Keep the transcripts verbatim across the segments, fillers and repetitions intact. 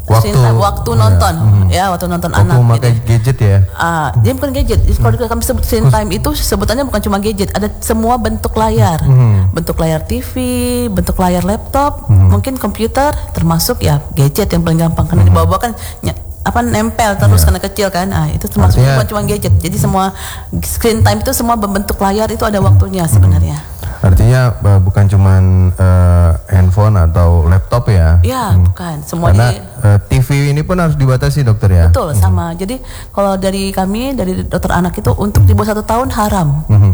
waktu time, waktu nonton ya, ya waktu nonton waktu anak memakai gitu. gadget ya. Ah, dia bukan gadget. Kalau kami sebut screen time itu sebutannya bukan cuma gadget, ada semua bentuk layar. Hmm. Bentuk layar T V, bentuk layar laptop, hmm. mungkin komputer, termasuk ya gadget yang paling gampang karena hmm. dibawa kan apa nempel terus yeah. karena kecil kan. Ah, itu termasuk bukan cuma gadget. Jadi semua screen time itu semua bentuk layar itu ada waktunya sebenarnya. Hmm. Artinya uh, bukan cuman uh, handphone atau laptop ya? Iya, hmm. bukan. Semuanya. Karena uh, T V ini pun harus dibatasi dokter ya? Betul, hmm. sama. Jadi kalau dari kami, dari dokter anak itu untuk di bawah satu tahun haram. Hmm.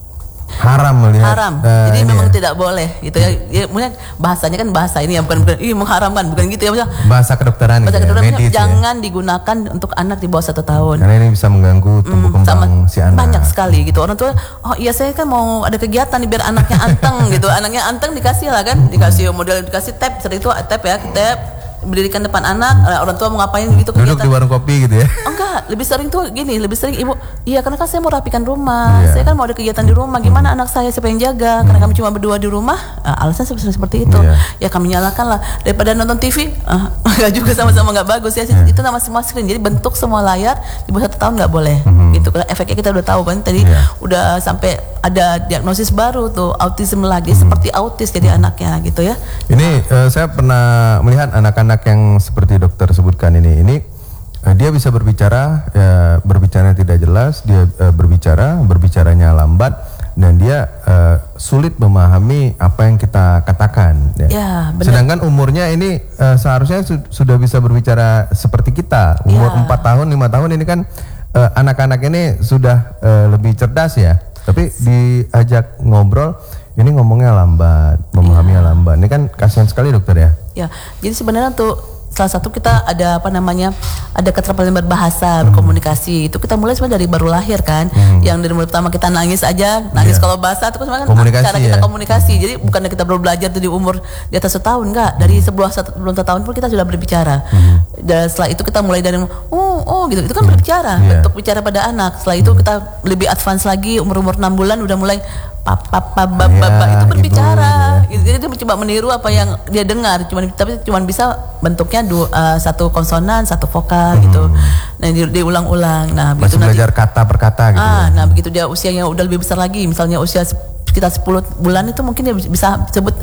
Haram melihat. Haram. Uh, Jadi memang ya? tidak boleh gitu ya. Ya mungkin bahasanya kan bahasa ini ya bukan bukan ih mengharamkan, bukan gitu ya. Maksudnya, bahasa kedokteran bahasa ya, kedokteran medis jangan ya? digunakan untuk anak di bawah satu tahun. Karena ini bisa mengganggu tumbuh hmm, kembang sama, si anak. Banyak sekali gitu. Orang tua, oh iya saya kan mau ada kegiatan nih biar anaknya anteng gitu. Anaknya anteng dikasih lah kan, dikasih model dikasih tab, seperti itu tab ya, tab berdirikan depan anak, orang tua mau ngapain gitu duduk kegiatan. Di warung kopi gitu ya? Oh, enggak, lebih sering tuh gini, lebih sering ibu, iya karena kan saya mau rapikan rumah, yeah. saya kan mau ada kegiatan di rumah, gimana hmm. anak saya siapa yang jaga, hmm. karena kami cuma berdua di rumah, uh, alasan seperti, seperti itu, yeah. ya kami nyalakan lah, daripada nonton T V, uh, enggak juga sama-sama enggak bagus ya, yeah. itu nama semua screen, jadi bentuk semua layar di bawah satu tahun enggak boleh, hmm. gitu, karena efeknya kita udah tahu kan, tadi yeah. udah sampai ada diagnosis baru tuh, autism lagi, hmm. seperti autis jadi hmm. anaknya gitu ya. Ini uh, saya pernah melihat anak-anak yang seperti dokter sebutkan ini, ini uh, dia bisa berbicara, ya, berbicara tidak jelas, dia uh, berbicara, berbicaranya lambat, dan dia uh, sulit memahami apa yang kita katakan. Ya. Ya, sedangkan umurnya ini uh, seharusnya su- sudah bisa berbicara seperti kita, umur ya. empat tahun, lima tahun ini kan uh, anak-anak ini sudah uh, lebih cerdas ya, tapi diajak ngobrol, ini ngomongnya lambat, memahaminya ya. lambat. Ini kan kasihan sekali dokter ya. Ya, jadi sebenarnya tuh salah satu kita ada apa namanya ada keterampilan berbahasa, hmm. berkomunikasi. Itu kita mulai sebenarnya dari baru lahir kan. Hmm. Yang dari mulai pertama kita nangis aja, nangis yeah. kalau bahasa itu kan cara kita ya. komunikasi. Jadi bukannya kita baru belajar tuh di umur di atas setahun, enggak. Dari sebelum satu belum satu tahun pun kita sudah berbicara. Hmm. Dan setelah itu kita mulai dari oh oh gitu. Itu kan hmm. berbicara, yeah. bentuk bicara pada anak. Setelah itu kita lebih advance lagi, umur-umur enam bulan udah mulai papa papa bapak itu berbicara. Ibu, ya. Jadi dia mencoba meniru apa yang dia dengar, cuman tapi cuma bisa bentuknya dua, uh, satu konsonan, satu vokal hmm. gitu. Nah, di, diulang-ulang. Nah, masih begitu belajar nanti, kata per kata gitu. Ah, ya. nah begitu dia usianya udah lebih besar lagi, misalnya usia sekitar sepuluh bulan itu mungkin dia bisa sebut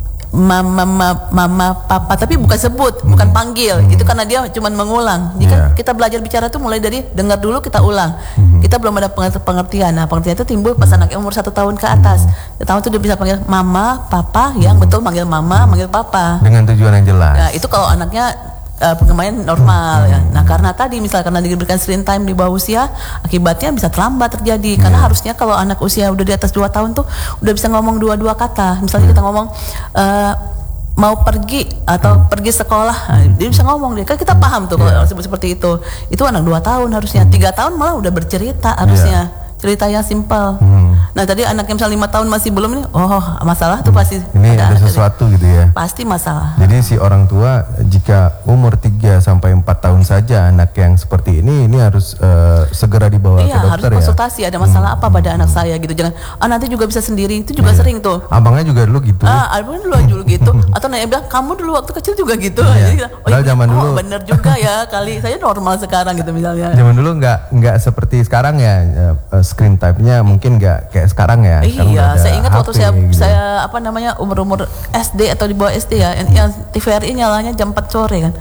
mama mama, mama papa, tapi bukan sebut, hmm. bukan panggil. Hmm. Itu karena dia cuma mengulang. Jadi yeah. kan kita belajar bicara tuh mulai dari dengar dulu kita ulang. Hmm. Kita belum ada pengertian. Nah, pengertian itu timbul pas hmm. anaknya umur satu tahun ke atas. Hmm. Tahun itu dia bisa panggil mama, papa, yang hmm. betul manggil mama, hmm. manggil papa. Dengan tujuan yang jelas. Nah, itu kalau anaknya uh, pengembangan normal hmm. ya. Nah, karena tadi misalnya karena diberikan screen time di bawah usia, akibatnya bisa terlambat terjadi. Hmm. Karena harusnya kalau anak usia udah di atas dua tahun tuh udah bisa ngomong dua-dua kata. Misalnya hmm. kita ngomong uh, mau pergi atau hmm. pergi sekolah, nah, dia bisa ngomong dia. Kan kita paham tuh yeah. kalau sebut seperti itu. Itu anak dua tahun harusnya, tiga tahun malah udah bercerita harusnya. Yeah. Cerita yang simpel. Hmm. Nah tadi anak yang misalnya lima tahun masih belum nih, oh masalah tuh pasti. Ini ada, ada sesuatu gitu ya. Pasti masalah. Jadi si orang tua jika umur tiga sampai empat tahun saja anak yang seperti ini, ini harus uh, segera dibawa iya, ke dokter ya. Harus konsultasi, ada masalah hmm. apa pada anak saya gitu. Jangan, ah nanti juga bisa sendiri, itu juga iya. sering tuh. Abangnya juga dulu gitu. Ah, abangnya dulu dulu gitu. Atau nanya bilang, kamu dulu waktu kecil juga gitu. Iya. Jadi, oh, iya, zaman oh dulu. bener juga ya, kali saya normal sekarang gitu misalnya. Zaman dulu nggak nggak seperti sekarang ya, uh, screen time-nya mungkin nggak kayak sekarang ya. Iya, saya ingat H P waktu saya gitu. saya apa namanya umur-umur S D atau di bawah S D ya, yang, yang T V R I nyalanya jam empat sore kan.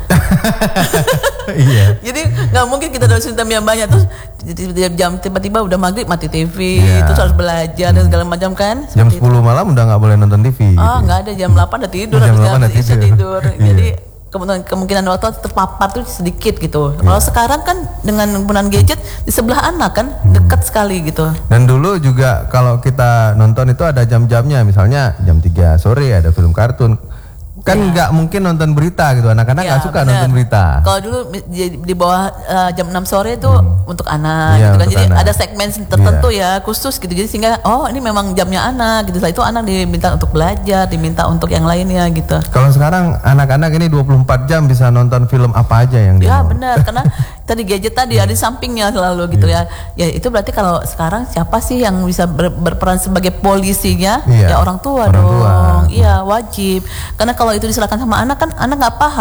Iya. Jadi nggak mungkin kita ada cinta yang banyak terus jam tiba-tiba udah maghrib mati T V, yeah. terus harus belajar dan segala macam kan. Jam sepuluh itu. Malam udah nggak boleh nonton T V. Oh nggak gitu. Ada jam delapan udah tidur, jam jam udah tidur. tidur. Iya. Jadi kemungkinan kemungkinan waktu terpapar tuh sedikit gitu. Yeah. Kalau sekarang kan dengan penggunaan gadget di sebelah anak kan hmm. dekat sekali gitu. Dan dulu juga kalau kita nonton itu ada jam-jamnya, misalnya jam tiga sore ada film kartun. Kan nggak ya. mungkin nonton berita gitu, anak-anak nggak ya, suka bener. nonton berita. Kalau dulu di, di bawah uh, jam enam sore itu hmm. untuk anak ya, gitu kan, jadi anak. ada segmen tertentu ya. ya khusus gitu, jadi sehingga oh ini memang jamnya anak gitu. Setelah itu anak diminta untuk belajar, diminta untuk yang lainnya gitu. Kalau sekarang anak-anak ini dua puluh empat jam bisa nonton film apa aja yang dia ya mau. Benar, karena tadi gadget tadi ada di sampingnya selalu gitu ya. Ya itu berarti kalau sekarang siapa sih yang bisa ber, berperan sebagai polisinya? Ya, ya orang tua orang dong. Tua. Iya wajib, karena kalau itu diserahkan sama anak kan anak nggak paham. Hmm.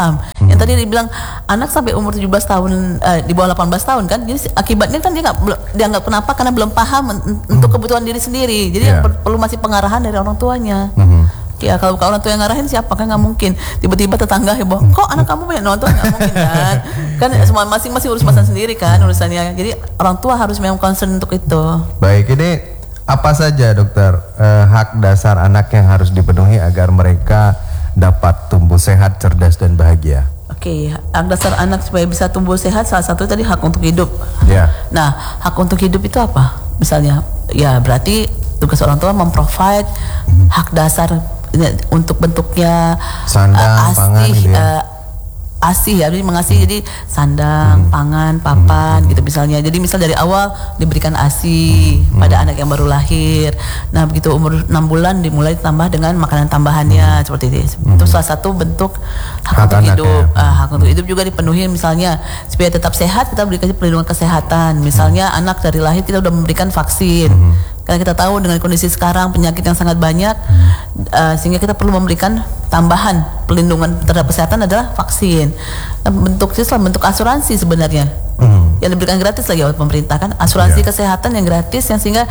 Hmm. Yang tadi dibilang anak sampai umur tujuh belas tahun uh, di bawah delapan belas tahun kan. Jadi akibatnya kan dia nggak dianggap kenapa karena belum paham hmm. untuk kebutuhan diri sendiri. Jadi yeah. per, perlu masih pengarahan dari orang tuanya. Hmm. Ya kalau orang tua yang ngarahin siapa kan nggak mungkin. Tiba-tiba tetangga heboh, kok anak kamu banyak nonton, nggak mungkin kan? Kan semua masing-masing urus masalah sendiri kan urusannya. Jadi orang tua harus memang concern untuk itu. Baik, ini apa saja dokter eh, hak dasar anak yang harus dipenuhi agar mereka dapat tumbuh sehat, cerdas dan bahagia? Oke, okay, hak dasar anak supaya bisa tumbuh sehat salah satu tadi hak untuk hidup. Yeah. Nah, hak untuk hidup itu apa? Misalnya, ya berarti tugas orang tua memprovide hmm. hak dasar untuk bentuknya sandang, uh, asih, pangan gitu ya. uh, asih ya, jadi mengasihi hmm. jadi sandang, hmm. pangan, papan hmm. gitu misalnya. Jadi misal dari awal diberikan asih hmm. pada anak yang baru lahir. Nah begitu umur enam bulan dimulai ditambah dengan makanan tambahannya hmm. seperti itu. Hmm. Itu salah satu bentuk hak, hak untuk hidup. Ya. Uh, hak hmm. untuk hidup juga dipenuhi misalnya supaya tetap sehat kita berikan perlindungan kesehatan. Misalnya hmm. anak dari lahir kita udah memberikan vaksin. Hmm. Karena kita tahu dengan kondisi sekarang penyakit yang sangat banyak hmm. uh, sehingga kita perlu memberikan tambahan perlindungan terhadap kesehatan adalah vaksin. Nah, bentuk Islam, bentuk asuransi sebenarnya hmm. yang diberikan gratis lagi oleh pemerintah kan, asuransi yeah. kesehatan yang gratis yang sehingga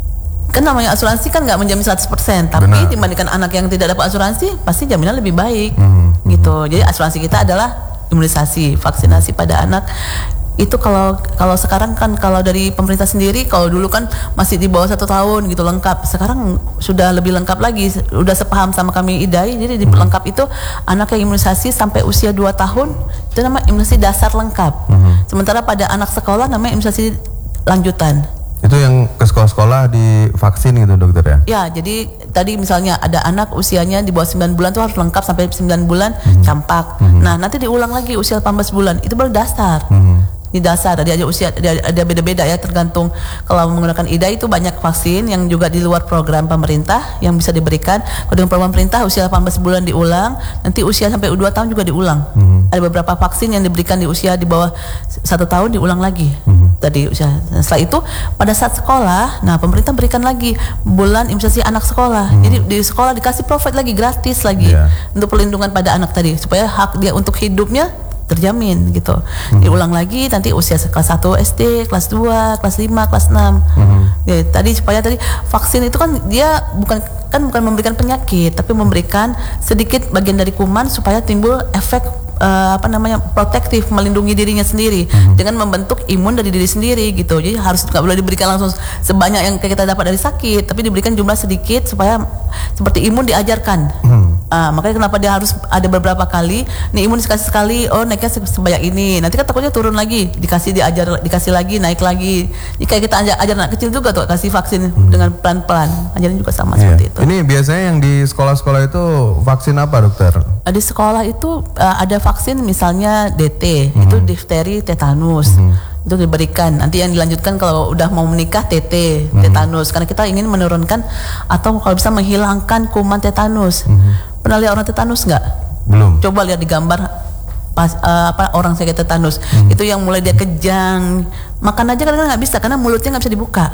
kan namanya asuransi kan nggak menjamin seratus persen tapi Benar. dibandingkan anak yang tidak dapat asuransi pasti jaminan lebih baik hmm. gitu. Jadi asuransi kita adalah imunisasi, vaksinasi pada anak. Itu kalau kalau sekarang kan kalau dari pemerintah sendiri kalau dulu kan masih di bawah satu tahun gitu lengkap, sekarang sudah lebih lengkap lagi, udah sepaham sama kami I D A I. Jadi di lengkap itu anak yang imunisasi sampai usia dua tahun itu namanya imunisasi dasar lengkap. Uh-huh. Sementara pada anak sekolah namanya imunisasi lanjutan. Itu yang ke sekolah-sekolah di vaksin gitu dokter ya? Ya, jadi tadi misalnya ada anak usianya di bawah sembilan bulan tuh harus lengkap sampai sembilan bulan uh-huh. campak. Uh-huh. Nah nanti diulang lagi usia delapan belas bulan itu baru dasar. Uh-huh. Di dasar ada aja usia ada, ada beda-beda ya tergantung. Kalau menggunakan I D A I itu banyak vaksin yang juga di luar program pemerintah yang bisa diberikan. Kalau dengan program pemerintah usia delapan belas bulan diulang, nanti usia sampai dua tahun juga diulang. Hmm. Ada beberapa vaksin yang diberikan di usia di bawah satu tahun diulang lagi. Hmm. Tadi usia. Nah, setelah itu pada saat sekolah, nah pemerintah berikan lagi bulan imunisasi anak sekolah. Hmm. Jadi di sekolah dikasih provide lagi gratis lagi yeah. untuk perlindungan pada anak tadi supaya hak dia untuk hidupnya terjamin gitu. Hmm. Diulang lagi nanti usia kelas satu S D, kelas dua, kelas lima, kelas enam. Hmm. Ya, tadi supaya tadi vaksin itu kan dia bukan kan bukan memberikan penyakit tapi memberikan sedikit bagian dari kuman supaya timbul efek uh, apa namanya protektif, melindungi dirinya sendiri hmm. dengan membentuk imun dari diri sendiri gitu. Jadi harus nggak boleh diberikan langsung sebanyak yang kita dapat dari sakit, tapi diberikan jumlah sedikit supaya seperti imun diajarkan. Hmm. Uh, makanya kenapa dia harus ada beberapa kali nih imun dikasih sekali, oh naiknya sebanyak ini, nanti kan takutnya turun lagi, dikasih diajar dikasih lagi naik lagi. Jika kita ajar, ajar anak kecil juga tuh kasih vaksin hmm. dengan pelan-pelan, ajarin juga sama yeah. seperti itu. Ini biasanya yang di sekolah-sekolah itu vaksin apa dokter? Uh, di sekolah itu uh, ada vaksin misalnya D T, hmm. itu difteri, tetanus. Hmm. Itu diberikan. Nanti yang dilanjutkan kalau udah mau menikah T T, hmm. tetanus. Karena kita ingin menurunkan atau kalau bisa menghilangkan kuman tetanus. Hmm. Pernah lihat orang tetanus nggak? Belum. Coba lihat di gambar pas uh, apa orang sakit tetanus. Hmm. Itu yang mulai dia kejang, makan aja kadang-kadang nggak bisa karena mulutnya nggak bisa dibuka.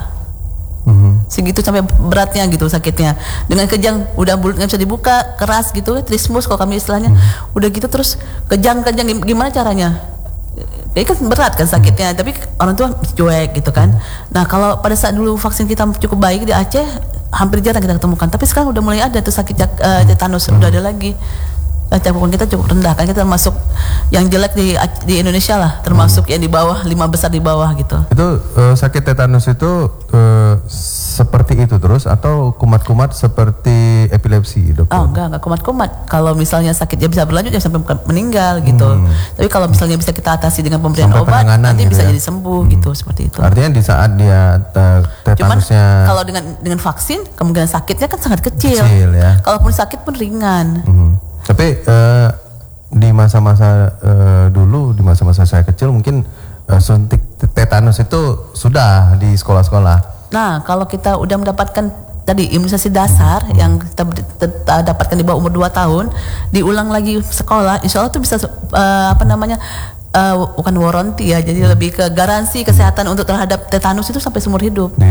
Hmm. Segitu sampai beratnya gitu sakitnya. Dengan kejang, udah mulut nggak bisa dibuka, keras gitu, trismus kalau kami istilahnya. Hmm. Udah gitu terus kejang-kejang, gimana caranya? Jadi kan berat kan sakitnya, hmm. tapi orang tua cuek gitu kan. Nah kalau pada saat dulu vaksin kita cukup baik di Aceh, hampir jarang kita ketemukan. Tapi sekarang udah mulai ada tuh sakit uh, tetanus, hmm. udah ada lagi. Cakupan kita cukup rendah kan, kita termasuk yang jelek di di Indonesia lah, termasuk hmm. yang di bawah, lima besar di bawah gitu. Itu uh, sakit tetanus itu uh, seperti itu terus atau kumat-kumat seperti epilepsi dokter? Oh enggak, enggak kumat-kumat. Kalau misalnya sakitnya bisa berlanjut ya sampai meninggal gitu. Hmm. Tapi kalau misalnya bisa kita atasi dengan pemberian sampai obat, nanti gitu bisa ya? Jadi sembuh hmm. gitu, seperti itu. Artinya di saat dia uh, tetanusnya. Cuman kalau dengan dengan vaksin kemungkinan sakitnya kan sangat kecil. Kecil ya. Kalaupun sakit pun ringan. Hmm. Tapi uh, di masa-masa uh, dulu, di masa-masa saya kecil mungkin uh, suntik tetanus itu sudah di sekolah-sekolah. Nah, kalau kita udah mendapatkan tadi imunisasi dasar hmm. yang kita, kita dapatkan di bawah umur dua tahun, diulang lagi sekolah, insya Allah itu bisa uh, apa namanya uh, bukan warranty ya, jadi hmm. lebih ke garansi kesehatan hmm. untuk terhadap tetanus itu sampai seumur hidup. Iya.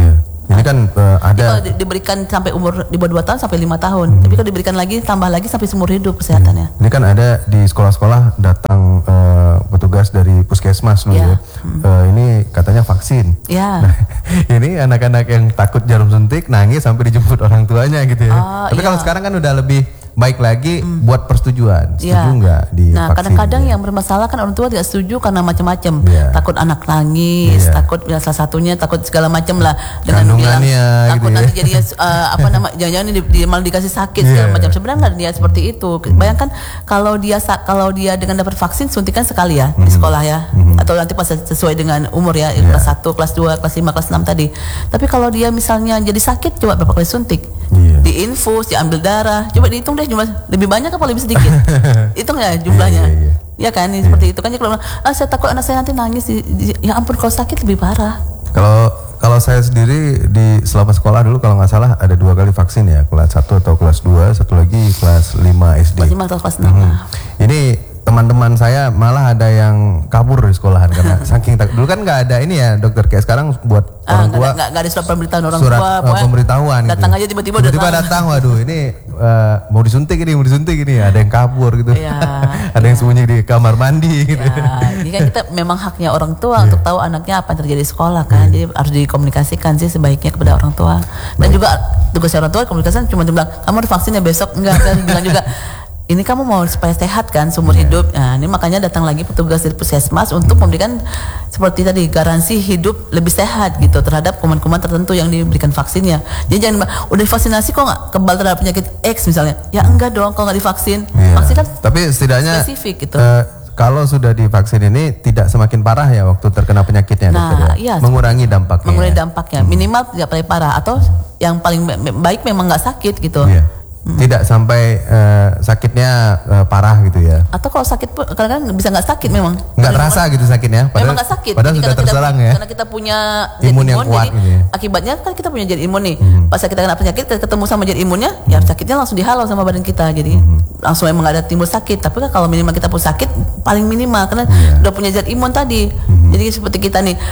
Ini kan uh, ada. Kalau di, diberikan sampai umur di bawah dua tahun sampai lima tahun. Hmm. Tapi kalau diberikan lagi tambah lagi sampai seumur hidup kesehatannya. Hmm. Ini kan ada di sekolah-sekolah datang uh, petugas dari puskesmas dulu ya. ya. Hmm. Uh, ini katanya vaksin. Ya. Nah, ini anak-anak yang takut jarum suntik nangis sampai dijemput orang tuanya gitu ya. Oh, Tapi ya. kalau sekarang kan udah lebih baik lagi hmm. buat persetujuan, setuju ya. nggak di Nah vaksin, kadang-kadang ya? yang bermasalah kan orang tua tidak setuju karena macam-macam, ya. takut anak nangis, ya. takut ya, salah satunya takut segala macam lah dengan bilang takut gitu nanti ya. jadinya uh, apa nama jangan-jangan di, di, malah dikasih sakit segala yeah. macam. Sebenarnya nggak dia seperti itu. Hmm. Bayangkan kalau dia kalau dia dengan dapat vaksin suntikan sekali ya hmm. di sekolah ya, hmm. atau nanti pas sesuai dengan umur ya, yeah. kelas satu, kelas dua, kelas lima, kelas enam tadi. Tapi kalau dia misalnya jadi sakit, coba berapa kali suntik? Yeah. Diinfus, diambil darah, coba dihitung deh jumlah lebih banyak apa lebih sedikit? Hitung ya jumlahnya. Yeah, yeah, yeah. Ya kan, yeah. seperti itu kan. Kalau ah, saya takut anak saya nanti nangis, ya ampun kalau sakit lebih parah. Kalau kalau saya sendiri di selama sekolah dulu kalau nggak salah ada dua kali vaksin ya, kelas satu atau kelas dua, satu lagi kelas lima S D. Kelas lima atau kelas enam. Hmm. Ini teman-teman saya malah ada yang kabur di sekolahan karena saking tak dulu kan nggak ada ini ya dokter, kayak sekarang buat ah, orang tua nggak ada surat pemberitahuan orang surat, tua uh, pemberitahuan datang gitu. aja tiba-tiba tiba-tiba datang. datang waduh ini uh, mau disuntik ini mau disuntik ini ada yang kabur gitu ya, ada ya. yang sembunyi di kamar mandi gitu. Ya, ini kan kita memang haknya orang tua ya. untuk tahu anaknya apa yang terjadi di sekolah kan, ya. jadi harus dikomunikasikan sih sebaiknya kepada orang tua. Dan Baik. juga tugas orang tua komunikasi cuma bilang kamu harus vaksin ya besok, enggak kan bilang juga ini kamu mau supaya sehat kan seumur yeah. hidup. Nah, ini makanya datang lagi petugas dari puskesmas untuk memberikan seperti tadi garansi hidup lebih sehat gitu terhadap kuman-kuman tertentu yang diberikan vaksinnya. Jadi jangan udah divaksinasi kok nggak kebal terhadap penyakit X misalnya. Ya enggak dong kalau nggak divaksin. Yeah. Vaksin kan tapi setidaknya spesifik gitu. Uh, kalau sudah divaksin ini tidak semakin parah ya waktu terkena penyakitnya, nah, dokter ya? Iya, mengurangi dampaknya. Mengurangi dampaknya, hmm. minimal tidak paling parah atau yang paling baik memang nggak sakit gitu. Yeah. Hmm. Tidak sampai uh, sakitnya uh, parah gitu ya. Atau kalau sakit pun kadang-kadang bisa nggak sakit memang. Nggak terasa gitu sakitnya. Padahal, memang nggak sakit. Padahal sudah terserang kita, ya. Karena kita punya imun yang kuat. Jadi gitu ya. akibatnya kan kita punya zat imun nih. Hmm. Pas kita kena penyakit, kita ketemu sama zat imunnya, hmm. ya sakitnya langsung dihalau sama badan kita. Jadi hmm. langsung emang nggak ada timbul sakit. Tapi kan kalau minimal kita pun sakit paling minimal karena yeah. udah punya zat imun tadi. Hmm. Jadi seperti kita nih.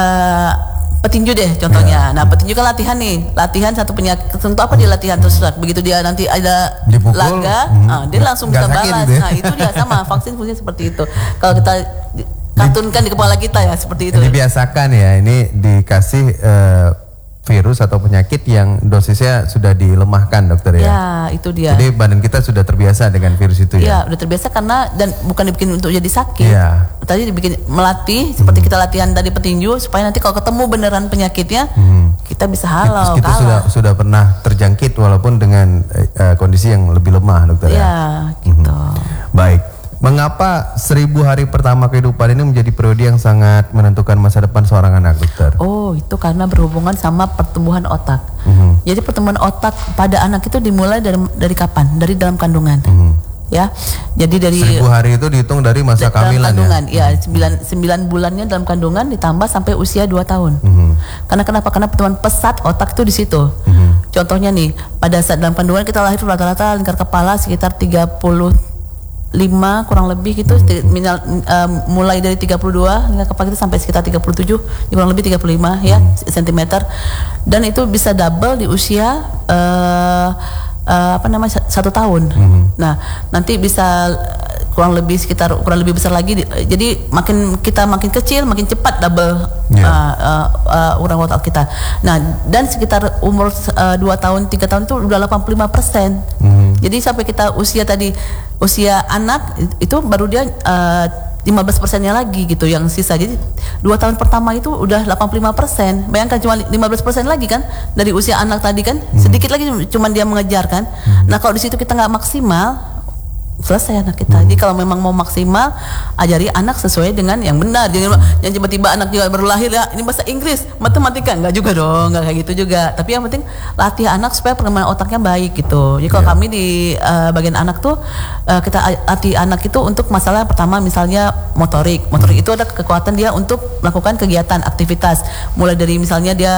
Uh, petinju deh contohnya. Yeah. Nah petinju kan latihan nih, latihan satu penyakit tertentu apa dia latihan terus begitu dia nanti ada dipukul, laga, hmm, nah, dia langsung bisa balas. Gitu ya? Nah itu dia sama vaksin fungsinya seperti itu. Kalau kita kartunkan di kepala kita ya seperti itu. Dibiasakan ya ini dikasih uh, virus atau penyakit yang dosisnya sudah dilemahkan dokter ya. Ya itu dia. Jadi badan kita sudah terbiasa dengan virus itu ya. Ya udah terbiasa karena dan bukan dibikin untuk jadi sakit. Ya. Tadi dibikin melatih seperti hmm. kita latihan tadi petinju supaya nanti kalau ketemu beneran penyakitnya hmm. kita bisa halau. Kita kalah. sudah sudah pernah terjangkit walaupun dengan uh, kondisi yang lebih lemah dokter ya. Ya gitu. Hmm. Baik. Mengapa seribu hari pertama kehidupan ini menjadi periode yang sangat menentukan masa depan seorang anak, dokter? Oh, itu karena berhubungan sama pertumbuhan otak. Mm-hmm. Jadi pertumbuhan otak pada anak itu dimulai dari dari kapan? Dari dalam kandungan. Mm-hmm. Ya, jadi dari seribu hari itu dihitung dari masa dalam kehamilan kandungan, ya. Ya, sembilan, sembilan bulannya dalam kandungan ditambah sampai usia dua tahun. Mm-hmm. Karena kenapa? Karena pertumbuhan pesat otak itu di situ. Mm-hmm. Contohnya nih, pada saat dalam kandungan kita lahir rata-rata lingkar kepala sekitar tiga puluh lima kurang lebih gitu, hmm. minal, uh, mulai dari tiga puluh dua lingkar kepala kita sampai sekitar tiga puluh tujuh kurang lebih tiga puluh lima ya hmm. sentimeter, dan itu bisa double di usia uh, uh, apa namanya satu tahun. Hmm. Nah nanti bisa kurang lebih sekitar kurang lebih besar lagi, jadi makin kita makin kecil makin cepat double yeah. uh, uh, uh, urang otak kita. Nah dan sekitar umur uh, dua tahun tiga tahun itu udah delapan puluh lima persen. Hmm. Jadi sampai kita usia tadi usia anak itu baru dia uh, lima belas persennya lagi gitu yang sisa. Jadi dua tahun pertama itu udah delapan puluh lima persen. Bayangkan cuma lima belas persen lagi kan dari usia anak tadi kan, hmm. sedikit lagi cuma dia mengejar kan. Hmm. Nah kalau di situ kita nggak maksimal, selesai anak kita. Hmm. Jadi kalau memang mau maksimal, ajari anak sesuai dengan yang benar. Jangan hmm. yang tiba-tiba anak juga baru lahir ya ini bahasa Inggris, matematika, enggak juga dong, enggak kayak gitu juga. Tapi yang penting latih anak supaya perkembangan otaknya baik gitu. Jadi kalau yeah. kami di uh, bagian anak tuh uh, kita latih anak itu untuk masalah pertama misalnya motorik. Motorik hmm. itu ada kekuatan dia untuk melakukan kegiatan aktivitas. Mulai dari misalnya dia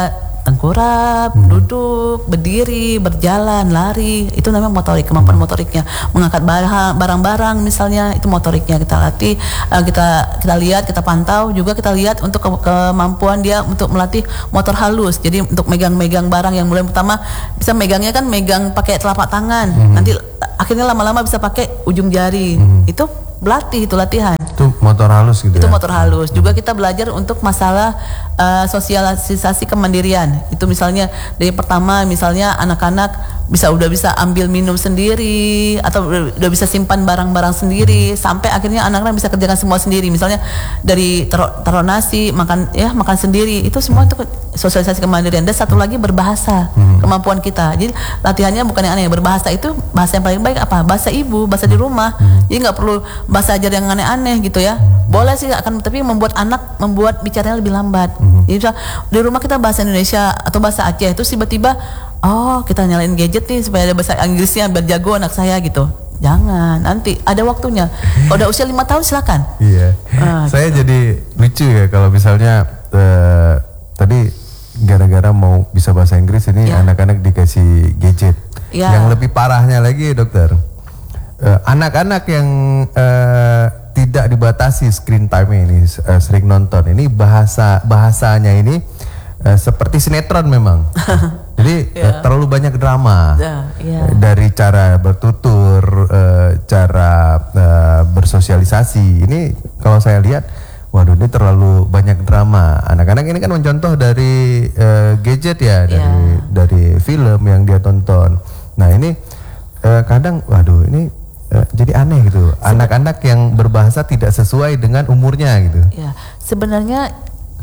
tengkurap, hmm. duduk, berdiri, berjalan, lari, itu namanya motorik, kemampuan motoriknya. Mengangkat barang-barang misalnya, itu motoriknya kita latih, uh, kita kita lihat, kita pantau, juga kita lihat untuk ke kemampuan dia untuk melatih motor halus. Jadi untuk megang-megang barang yang mulai pertama bisa megangnya kan megang pakai telapak tangan, hmm. nanti akhirnya lama-lama bisa pakai ujung jari. Hmm. Itu berlatih, itu latihan. Itu motor halus gitu itu ya? motor halus. Juga kita belajar untuk masalah uh, sosialisasi kemandirian. Itu misalnya dari pertama misalnya anak-anak bisa udah bisa ambil minum sendiri atau udah bisa simpan barang-barang sendiri, sampai akhirnya anak-anak bisa kerjakan semua sendiri. Misalnya dari taruh, taruh nasi, makan ya makan sendiri. Itu semua itu sosialisasi kemandirian. Dan satu lagi berbahasa, hmm. kemampuan kita. Jadi latihannya bukan yang aneh. Berbahasa itu bahasa yang paling baik apa? Bahasa ibu, bahasa di rumah. Hmm. Jadi nggak perlu bahasa ajar yang aneh-aneh gitu ya. Boleh sih akan, tapi membuat anak membuat bicaranya lebih lambat. Hmm. Jadi misal, di rumah kita bahasa Indonesia atau bahasa Aceh itu tiba-tiba oh kita nyalain gadget nih supaya ada bahasa Inggrisnya biar jago anak saya gitu. Jangan, nanti ada waktunya. Kalau udah usia lima tahun silakan. Iya. Ah, saya gitu. Jadi lucu ya kalau misalnya uh, tadi gara-gara mau bisa bahasa Inggris ini ya. Anak-anak dikasih gadget. Ya. Yang lebih parahnya lagi dokter, uh, anak-anak yang uh, tidak dibatasi screen time ini uh, sering nonton ini bahasa bahasanya ini uh, seperti sinetron memang. Jadi yeah. uh, terlalu banyak drama yeah, yeah. dari cara bertutur, uh, cara uh, bersosialisasi. Ini kalau saya lihat, waduh ini terlalu banyak drama. Anak-anak ini kan mencontoh dari uh, gadget ya, dari yeah. dari film yang dia tonton. Nah ini uh, kadang, waduh ini uh, jadi aneh gitu. Anak-anak yang berbahasa tidak sesuai dengan umurnya gitu. Ya sebenarnya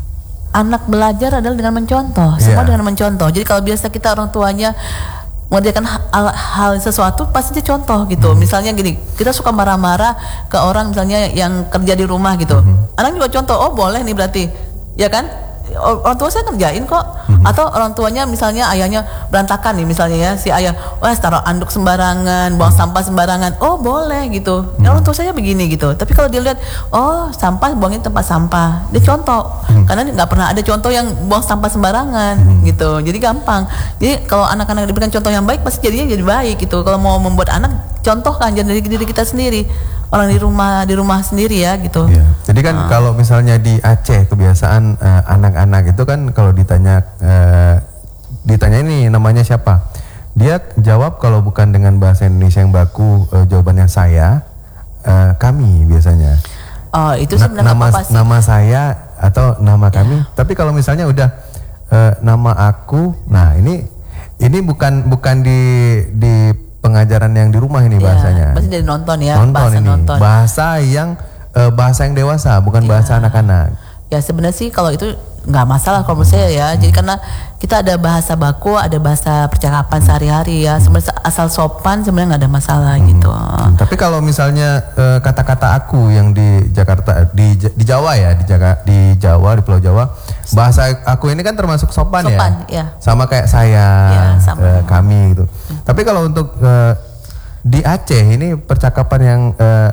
anak belajar adalah dengan mencontoh, semua yeah. dengan mencontoh. Jadi kalau biasa kita orang tuanya mengerjakan hal, hal sesuatu pasti dia contoh gitu. Mm-hmm. Misalnya gini, kita suka marah-marah ke orang misalnya yang kerja di rumah gitu. Mm-hmm. Anak juga contoh, oh boleh nih berarti, ya kan? Orang tua saya kerjain kok. Mm-hmm. Atau orang tuanya misalnya ayahnya berantakan nih misalnya ya, si ayah wah taruh anduk sembarangan, buang sampah sembarangan, oh boleh gitu. Mm-hmm. Ya, orang tua saya begini gitu. Tapi kalau dia lihat oh sampah buangin tempat sampah, dia contoh. Mm-hmm. Karena nggak pernah ada contoh yang buang sampah sembarangan. Mm-hmm. gitu. Jadi gampang. Jadi kalau anak-anak diberikan contoh yang baik pasti jadinya jadi baik gitu. Kalau mau membuat anak contohkan jadi dari diri kita sendiri. Orang di rumah di rumah sendiri ya gitu. Ya. Jadi kan uh. kalau misalnya di Aceh kebiasaan uh, anak-anak itu kan kalau ditanya uh, ditanya ini namanya siapa, dia jawab kalau bukan dengan bahasa Indonesia yang baku uh, jawabannya saya, uh, kami biasanya. Oh itu sebenarnya nama apa sih? Nama saya atau nama kami. Ya. Tapi kalau misalnya udah uh, nama aku, nah ini ini bukan bukan di di pengajaran yang di rumah ini bahasanya. Ya, pasti dari nonton ya, nonton bahasa ini. nonton. Bahasa yang uh, bahasa yang dewasa, bukan ya. bahasa anak-anak. Ya sebenarnya sih kalau itu nggak masalah kalau menurut saya ya. Hmm. Jadi karena kita ada bahasa baku, ada bahasa percakapan sehari-hari ya. Sebenarnya asal sopan sebenarnya nggak ada masalah hmm. gitu. Hmm. Tapi kalau misalnya uh, kata-kata aku yang di Jakarta, di di Jawa ya, di Jakarta, di Jawa, di Pulau Jawa, bahasa aku ini kan termasuk sopan, sopan ya? ya. Sama kayak saya, ya, sama. Uh, kami gitu. Hmm. Tapi kalau untuk uh, di Aceh ini percakapan yang uh,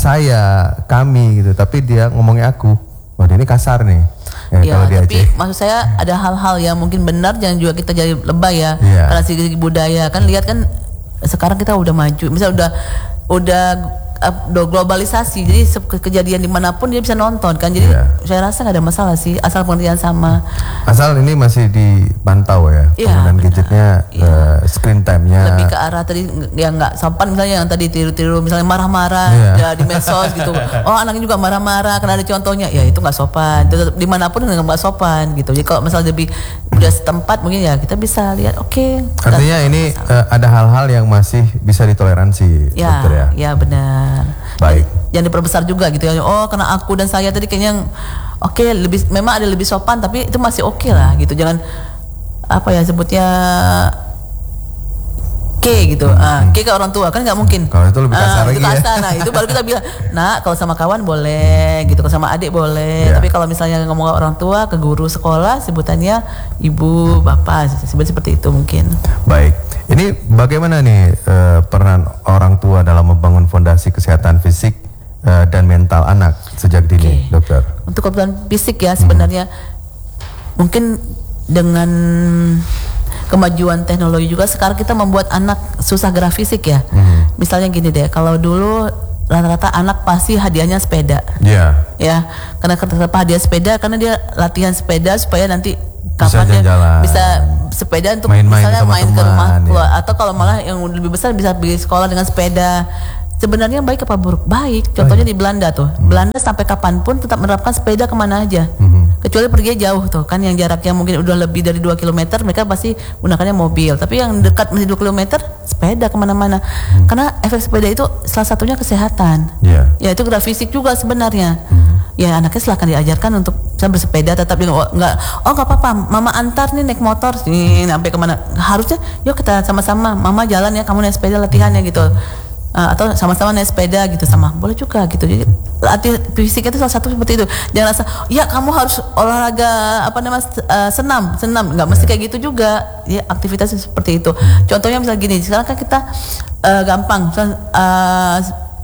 saya, kami gitu, tapi dia ngomongnya aku, waduh ini kasar nih. Ya, ya kalau di tapi Aceh. maksud saya ada hal-hal yang mungkin benar, jangan juga kita jadi lebay ya. Ya. Karena segi budaya kan, lihat kan sekarang kita udah maju, misal udah udah udah globalisasi, jadi kejadian dimanapun dia bisa nonton kan, jadi yeah. saya rasa nggak ada masalah sih asal pengertian sama. Asal ini masih dipantau ya, yeah, penggunaan gadgetnya, yeah. uh, screen time-nya lebih ke arah tadi yang nggak sopan, misalnya yang tadi tiru-tiru misalnya marah-marah yeah. ya di medsos gitu. Oh anaknya juga marah-marah karena ada contohnya, ya itu nggak sopan. Dimanapun nggak sopan gitu. Jadi kalau misalnya lebih udah setempat mungkin ya kita bisa lihat. Oke. Okay, artinya ini uh, ada hal-hal yang masih bisa ditoleransi, ya, dokter ya. Ya benar. Baik. Jangan diperbesar juga gitu ya. Oh karena aku dan saya tadi kayaknya oke okay, lebih, memang ada lebih sopan tapi itu masih oke okay lah gitu. Jangan apa ya sebutnya K gitu. Hmm. Ah, K ke orang tua kan nggak mungkin. Kalau itu lebih kasar ah, lagi itu kasar. ya. Nah itu baru kita bilang, nah kalau sama kawan boleh gitu, kalau sama adik boleh. Yeah. Tapi kalau misalnya ngomong ke orang tua, ke guru sekolah sebutannya ibu, bapak, sebenarnya seperti itu mungkin. Baik. Ini bagaimana nih uh, peran orang tua dalam membangun fondasi kesehatan fisik uh, dan mental anak sejak dini, okay. dokter? Untuk kebutuhan fisik ya sebenarnya hmm. mungkin dengan kemajuan teknologi juga sekarang kita membuat anak susah gerak fisik ya. Hmm. Misalnya gini deh, kalau dulu rata-rata anak pasti hadiahnya sepeda. Iya. Yeah. Ya, karena kenapa hadiah sepeda? Karena dia latihan sepeda supaya nanti kapan dia bisa sepeda untuk main-main misalnya main ke rumah ya. Atau kalau malah yang lebih besar bisa pergi sekolah dengan sepeda. Sebenarnya baik apa buruk? Baik. Contohnya oh, iya. di Belanda tuh. Hmm. Belanda sampai kapanpun tetap menerapkan sepeda kemana aja. Hmm. Kecuali pergi jauh tuh. Kan yang jaraknya mungkin udah lebih dari dua kilometer, mereka pasti gunakannya mobil. Tapi yang dekat masih dua kilometer, sepeda kemana-mana. Hmm. Karena efek sepeda itu salah satunya kesehatan. Yeah. Ya itu gerak fisik juga sebenarnya. Hmm. Ya anaknya silahkan diajarkan untuk bisa bersepeda. Tetap dia nggak, oh nggak apa-apa, mama antar nih naik motor nih sampai kemana. Harusnya yuk kita sama-sama, mama jalan ya, kamu naik sepeda latihannya gitu. Uh, atau sama-sama naik sepeda gitu, sama boleh juga gitu. Jadi latihan fisik itu salah satu seperti itu. Jangan rasa ya kamu harus olahraga apa namanya uh, senam senam nggak mesti kayak gitu juga ya, aktivitas seperti itu. Contohnya misalnya gini, sekarang kan kita uh, gampang uh,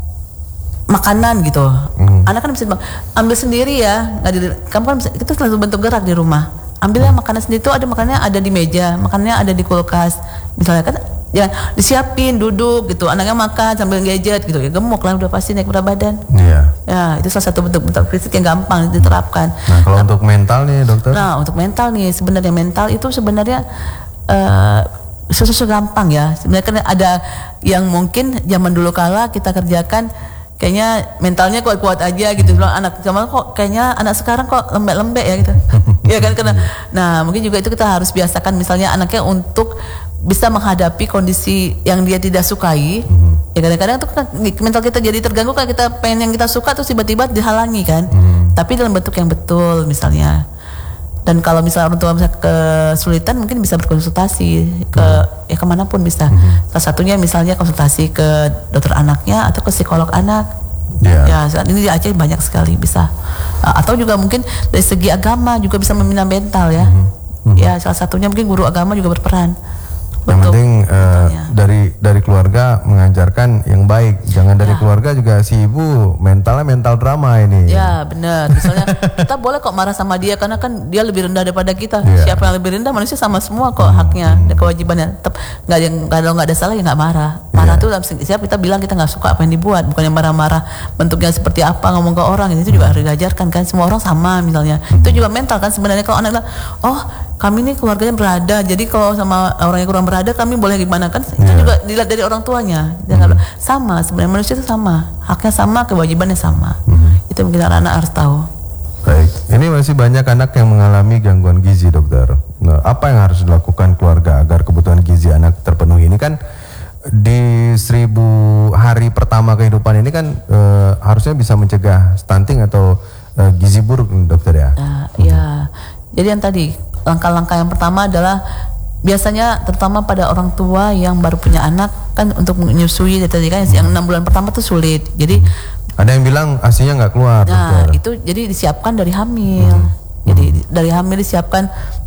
makanan gitu, hmm. anak kan bisa ambil sendiri ya, nggak di, kamu kan bisa, itu selalu bentuk gerak di rumah. Ambilnya makanan sendiri, itu ada makanannya ada di meja, makanannya ada di kulkas misalnya kan. Ya disiapin duduk gitu, anaknya makan sambil gadget gitu ya, gemuk lah udah pasti naik berat badan. Iya. Ya itu salah satu bentuk-bentuk fisik yang gampang diterapkan. Nah kalau nah, untuk mental nih dokter? Nah untuk mental nih sebenarnya mental itu sebenarnya uh, sesuatu gampang ya. Sebenarnya kan ada yang mungkin zaman dulu kala kita kerjakan kayaknya mentalnya kuat-kuat aja gitu. Bilang anak zaman kok kayaknya anak sekarang kok lembek-lembek ya gitu. Ya kan karena nah mungkin juga itu kita harus biasakan misalnya anaknya untuk bisa menghadapi kondisi yang dia tidak sukai. Mm-hmm. Ya kadang-kadang tuh kan mental kita jadi terganggu kan, kita pengen yang kita suka terus tiba-tiba dihalangi kan. Mm-hmm. Tapi dalam bentuk yang betul misalnya. Dan kalau misalnya orang tua misalnya kesulitan mungkin bisa berkonsultasi ke mm-hmm. ya kemanapun bisa. Mm-hmm. Salah satunya misalnya konsultasi ke dokter anaknya atau ke psikolog anak. Yeah. Ya saat ini di Aceh banyak sekali bisa. Atau juga mungkin dari segi agama juga bisa membina mental ya. Mm-hmm. Ya salah satunya mungkin guru agama juga berperan. Yang Betul. penting uh, ya. dari dari keluarga mengajarkan yang baik, jangan dari ya. keluarga juga si ibu mentalnya mental drama ini. Ya benar. Misalnya kita boleh kok marah sama dia karena kan dia lebih rendah daripada kita. Ya. Siapa yang lebih rendah, manusia sama semua kok, hmm. haknya dan kewajibannya. Tetap nggak ada kalau nggak ada salah ya nggak marah. Marah ya. tuh siapa kita bilang kita nggak suka apa yang dibuat, bukan yang marah-marah bentuknya seperti apa ngomong ke orang itu juga harus diajarkan kan. Semua orang sama misalnya. Hmm. Itu juga mental kan sebenarnya. Kalau anak bilang, oh kami ini keluarganya berada, jadi kalau sama orang yang kurang berada kami boleh gimana kan? Itu yeah. juga dilihat dari orang tuanya. Mm-hmm. Sama sebenarnya manusia itu sama, haknya sama, kewajibannya sama. Mm-hmm. Itu mungkin anak-anak harus tahu. Baik, ini masih banyak anak yang mengalami gangguan gizi dokter. Nah, apa yang harus dilakukan keluarga agar kebutuhan gizi anak terpenuhi? Ini kan di seribu hari pertama kehidupan ini kan e, harusnya bisa mencegah stunting atau e, gizi buruk dokter ya? Uh, ya, jadi yang tadi langkah-langkah yang pertama adalah biasanya terutama pada orang tua yang baru punya anak kan untuk menyusui tadi kan yang enam bulan pertama tuh sulit. Jadi ada yang bilang asinya nggak keluar. Nah dokter. Itu jadi disiapkan dari hamil. Hmm. Jadi dari hamil disiapkan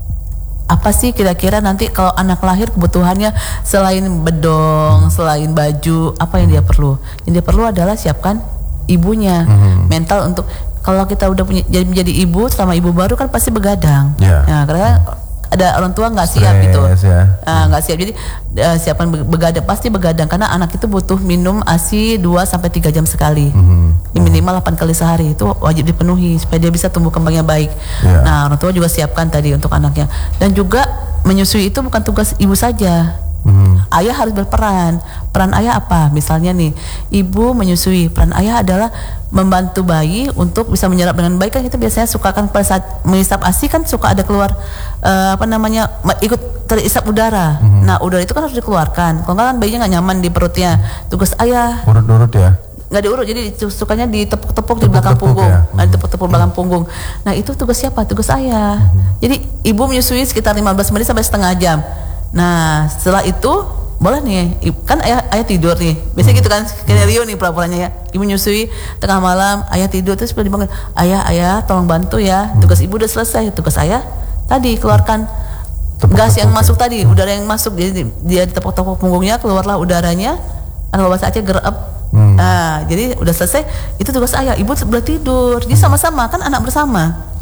apa sih kira-kira nanti kalau anak lahir kebutuhannya selain bedong, selain baju, apa yang dia perlu? Yang dia perlu adalah siapkan ibunya, hmm. mental untuk kalau kita udah punya jadi menjadi ibu selama ibu baru kan pasti begadang. Yeah. Nah, karena ada orang tua nggak siap gitu, nggak ya. uh, siap jadi uh, siapan begadang pasti begadang karena anak itu butuh minum ASI dua sampai tiga jam sekali, mm-hmm. minimal delapan kali sehari itu wajib dipenuhi supaya dia bisa tumbuh kembangnya baik. Yeah. Nah orang tua juga siapkan tadi untuk anaknya dan juga menyusui itu bukan tugas ibu saja. Hmm. Ayah harus berperan. Peran ayah apa? Misalnya nih, ibu menyusui. Peran ayah adalah membantu bayi untuk bisa menyerap dengan baik kan kita biasanya suka kan pada saat menghisap ASI kan suka ada keluar uh, apa namanya ikut terisap udara. Hmm. Nah udara itu kan harus dikeluarkan. Kalau nggak kan bayinya nggak nyaman di perutnya. Tugas ayah. Urut-urut ya. Nggak diurut jadi sukanya ditepuk-tepuk di belakang punggung, ya? Nah, ditepuk-tepuk belakang punggung. Nah itu tugas siapa? Tugas ayah. Hmm. Jadi ibu menyusui sekitar lima belas menit sampai setengah jam. Nah setelah itu boleh nih kan ayah, ayah tidur nih biasanya hmm. gitu kan skenario nih pura-puranya ya ibu nyusui tengah malam ayah tidur terus dibangun ayah ayah tolong bantu ya tugas ibu udah selesai tugas ayah tadi keluarkan tepuk, gas tepuk, yang ya. masuk tadi udara yang masuk jadi dia ditepuk-tepuk punggungnya keluarlah udaranya kalau bahasa Aceh gerep hmm. Nah jadi udah selesai itu tugas ayah ibu sudah tidur jadi sama-sama kan anak bersama. Yeah.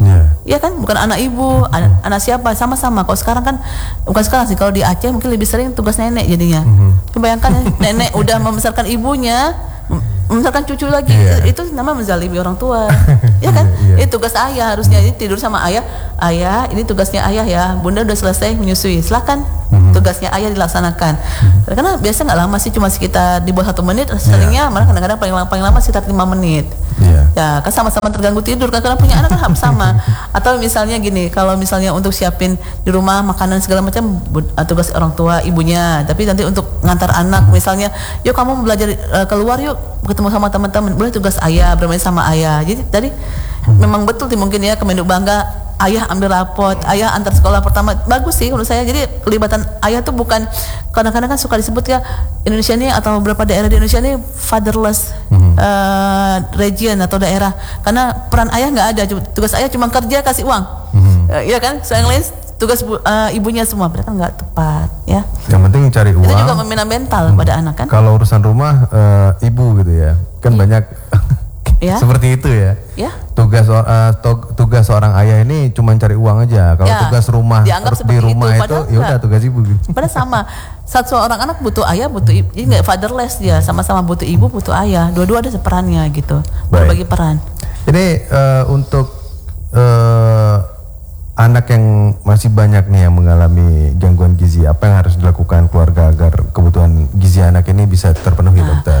Iya kan, bukan anak ibu, anak, anak siapa, sama-sama. Kalau sekarang kan, bukan sekarang sih, kalau di Aceh mungkin lebih sering tugas nenek jadinya. Mm-hmm. Bayangkan ya, nenek udah membesarkan ibunya, membesarkan cucu lagi, yeah. itu, itu namanya menzalimi orang tua. Ya kan, yeah, yeah. Itu tugas ayah harusnya. Jadi tidur sama ayah, ayah ini tugasnya ayah ya, bunda udah selesai menyusui, silakan mm-hmm. tugasnya ayah dilaksanakan. Mm-hmm. Karena biasa nggak lama sih, cuma sekitar di bawah satu menit, seringnya yeah. malah kadang-kadang paling lama, paling lama sekitar lima menit. Yeah. Ya kan sama-sama terganggu tidur, karena punya anak kan sama. Atau misalnya gini, kalau misalnya untuk siapin di rumah makanan segala macam, tugas orang tua ibunya, tapi nanti untuk ngantar anak misalnya, yuk kamu belajar uh, keluar yuk ketemu sama teman-teman, boleh tugas ayah bermain sama ayah. Jadi tadi hmm. memang betul sih mungkin ya, Kemenduk bangga ayah ambil rapot, ayah antar sekolah pertama, bagus sih menurut saya. Jadi kelibatan ayah tuh bukan, kadang-kadang kan suka disebut ya Indonesia ini atau beberapa daerah di Indonesia ini fatherless hmm. uh, region atau daerah, karena peran ayah nggak ada, tugas ayah cuma kerja kasih uang, hmm. uh, iya kan, so yang lain tugas uh, ibunya semua, berarti kan nggak tepat ya. Yang penting cari uang. Itu juga membina mental hmm. pada anak kan. Kalau urusan rumah uh, ibu gitu ya, kan yeah. banyak ya. Seperti itu ya. Ya. Tugas uh, tugas seorang ayah ini cuma cari uang aja. Kalau ya. tugas rumah harus di rumah itu, itu ya udah tugas ibu gitu. Padahal sama. Satu orang anak butuh ayah, butuh ibu. Jadi nggak fatherless dia, sama-sama butuh ibu, butuh ayah. Dua-dua ada perannya gitu. Berbagi peran. Ini uh, untuk uh, anak yang masih banyak nih yang mengalami gangguan gizi, apa yang harus dilakukan keluarga agar kebutuhan gizi anak ini bisa terpenuhi, nah, dokter?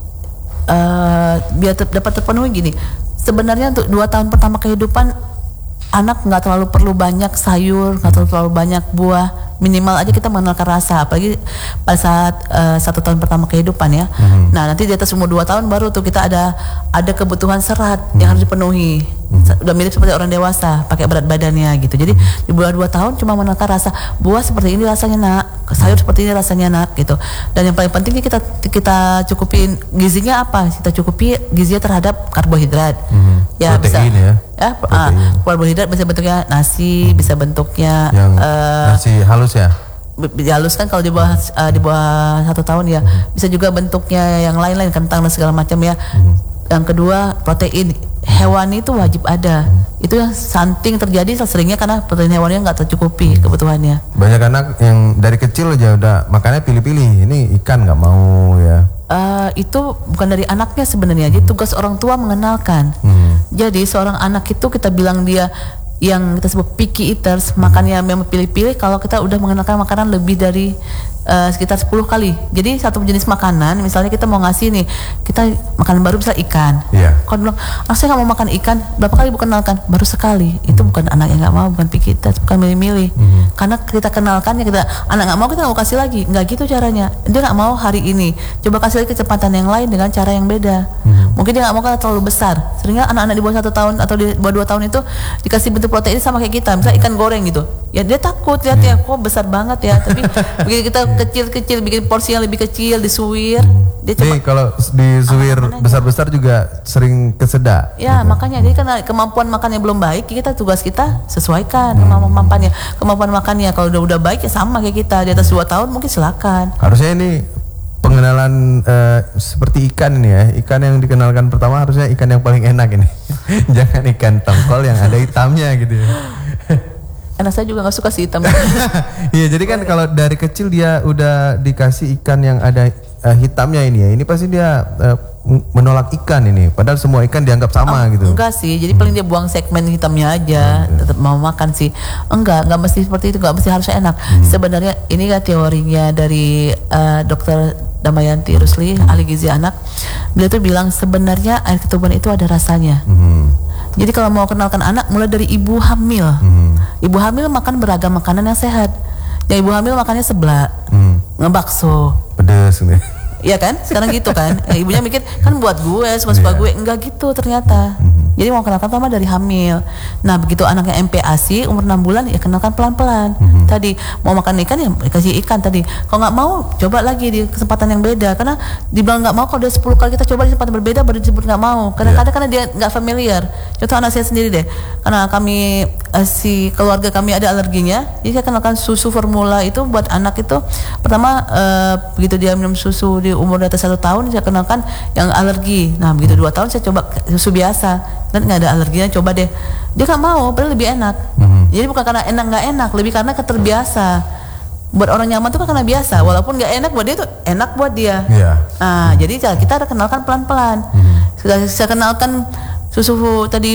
Uh, biar ter dapat terpenuhi gini, sebenarnya untuk dua tahun pertama kehidupan anak nggak terlalu perlu banyak sayur, nggak terlalu, terlalu banyak buah, minimal aja kita mengenalkan rasa, apalagi pada saat uh, satu tahun pertama kehidupan ya. Mm-hmm. Nah nanti di atas umur dua tahun baru tuh kita ada ada kebutuhan serat mm-hmm. yang harus dipenuhi. Mm-hmm. Udah mirip seperti orang dewasa, pakai berat badannya gitu. Jadi mm-hmm. di bawah dua tahun cuma mengenalkan rasa, buah seperti ini rasanya nak, sayur mm-hmm. seperti ini rasanya nak gitu. Dan yang paling pentingnya kita kita cukupin gizinya apa? Kita cukupi gizinya terhadap karbohidrat. Mm-hmm. Ya protein bisa ya. Ya, uh, karbohidrat bisa bentuknya nasi, hmm. bisa bentuknya yang uh, nasi halus ya. Halus kan kalau di bawah uh, di bawah satu tahun ya. Hmm. Bisa juga bentuknya yang lain-lain, kentang dan segala macam ya. Hmm. Yang kedua protein hewani itu wajib ada. Hmm. Itu yang stunting terjadi seringnya karena protein hewani nggak tercukupi hmm. kebutuhannya. Banyak anak yang dari kecil aja udah makannya pilih-pilih. Ini ikan nggak mau ya. Uh, itu bukan dari anaknya sebenarnya, jadi tugas orang tua mengenalkan. Hmm. Jadi seorang anak itu kita bilang dia yang kita sebut picky eaters, hmm. makannya memang pilih-pilih kalau kita udah mengenalkan makanan lebih dari uh, sekitar sepuluh kali. Jadi satu jenis makanan, misalnya kita mau ngasih nih, kita makanan baru bisa ikan. Yeah. Kalau bilang, ah saya nggak mau makan ikan, berapa kali bukenalkan? Baru sekali. Hmm. Itu bukan anak yang nggak mau, bukan picky eaters, bukan milih-milih. Hmm. Karena kita kenalkan ya kita, anak nggak mau kita nggak mau kasih lagi, nggak gitu caranya. Dia nggak mau hari ini, coba kasih lagi kecepatan yang lain dengan cara yang beda. Hmm. Mungkin dia nggak mau karena terlalu besar. Seringnya anak-anak di bawah satu tahun atau di bawah dua tahun itu dikasih bentuk protein sama kayak kita, misalnya ikan goreng gitu. Ya dia takut lihat ya, kok besar banget ya. Tapi begitu kita kecil-kecil, bikin porsi yang lebih kecil, disuir. Dia Nih kalau disuir besar-besar juga sering kesedak. Ya gitu. Makanya jadi karena kemampuan makannya belum baik, kita tugas kita sesuaikan hmm. kemampuan makannya. Kemampuan makannya kalau udah udah baik ya sama kayak kita, di atas dua tahun mungkin silakan. Harusnya ini pengenalan uh, seperti ikan ini ya, ikan yang dikenalkan pertama harusnya ikan yang paling enak ini. Jangan ikan tongkol yang ada hitamnya gitu ya. Anak saya juga nggak suka sih hitam. Iya, jadi kan kalau dari kecil dia udah dikasih ikan yang ada uh, hitamnya ini ya, ini pasti dia uh, menolak ikan ini. Padahal semua ikan dianggap sama oh, gitu. Enggak sih, jadi paling dia buang segmen hitamnya aja, hmm. tetap mau makan sih. Enggak, enggak mesti seperti itu, enggak mesti harusnya enak. Hmm. Sebenarnya ini kan teorinya dari uh, dokter Damayanti Rusli, hmm. ahli gizi anak. Beliau tuh bilang sebenarnya air ketuban itu ada rasanya. Hmm. Jadi kalau mau kenalkan anak, mulai dari ibu hamil. Hmm. Ibu hamil makan beragam makanan yang sehat. Yang ibu hamil makannya seblak, hmm. ngebakso, pedes nih. Iya kan? Sekarang gitu kan. Ya, ibunya mikir kan buat gue, suka-suka yeah. gue. Enggak gitu ternyata. Mm-hmm. Jadi mau kenalkan pertama dari hamil. Nah begitu anaknya M P A S I umur enam bulan ya kenalkan pelan-pelan. Mm-hmm. Tadi mau makan ikan ya kasih ikan tadi. Kalau nggak mau coba lagi di kesempatan yang beda. Karena dibilang nggak mau, kalau udah sepuluh kali kita coba di kesempatan berbeda baru disebut nggak mau. Kadang-kadang yeah. karena dia nggak familiar. Contoh anak saya sendiri deh. Karena kami uh, si keluarga kami ada alerginya, jadi saya kenalkan susu formula itu buat anak itu. Pertama uh, begitu dia minum susu di umur di atas satu tahun, saya kenalkan yang alergi. Nah begitu dua tahun saya coba susu biasa dan nggak ada alerginya, coba deh. Dia nggak mau, padahal lebih enak. Mm-hmm. Jadi bukan karena enak nggak enak, lebih karena keterbiasa. Buat orang nyaman itu kan karena biasa, walaupun nggak enak buat dia itu enak buat dia. Yeah. Nah, hmm. jadi kita ada kenalkan pelan-pelan. Hmm. Saya, saya kenalkan susu tadi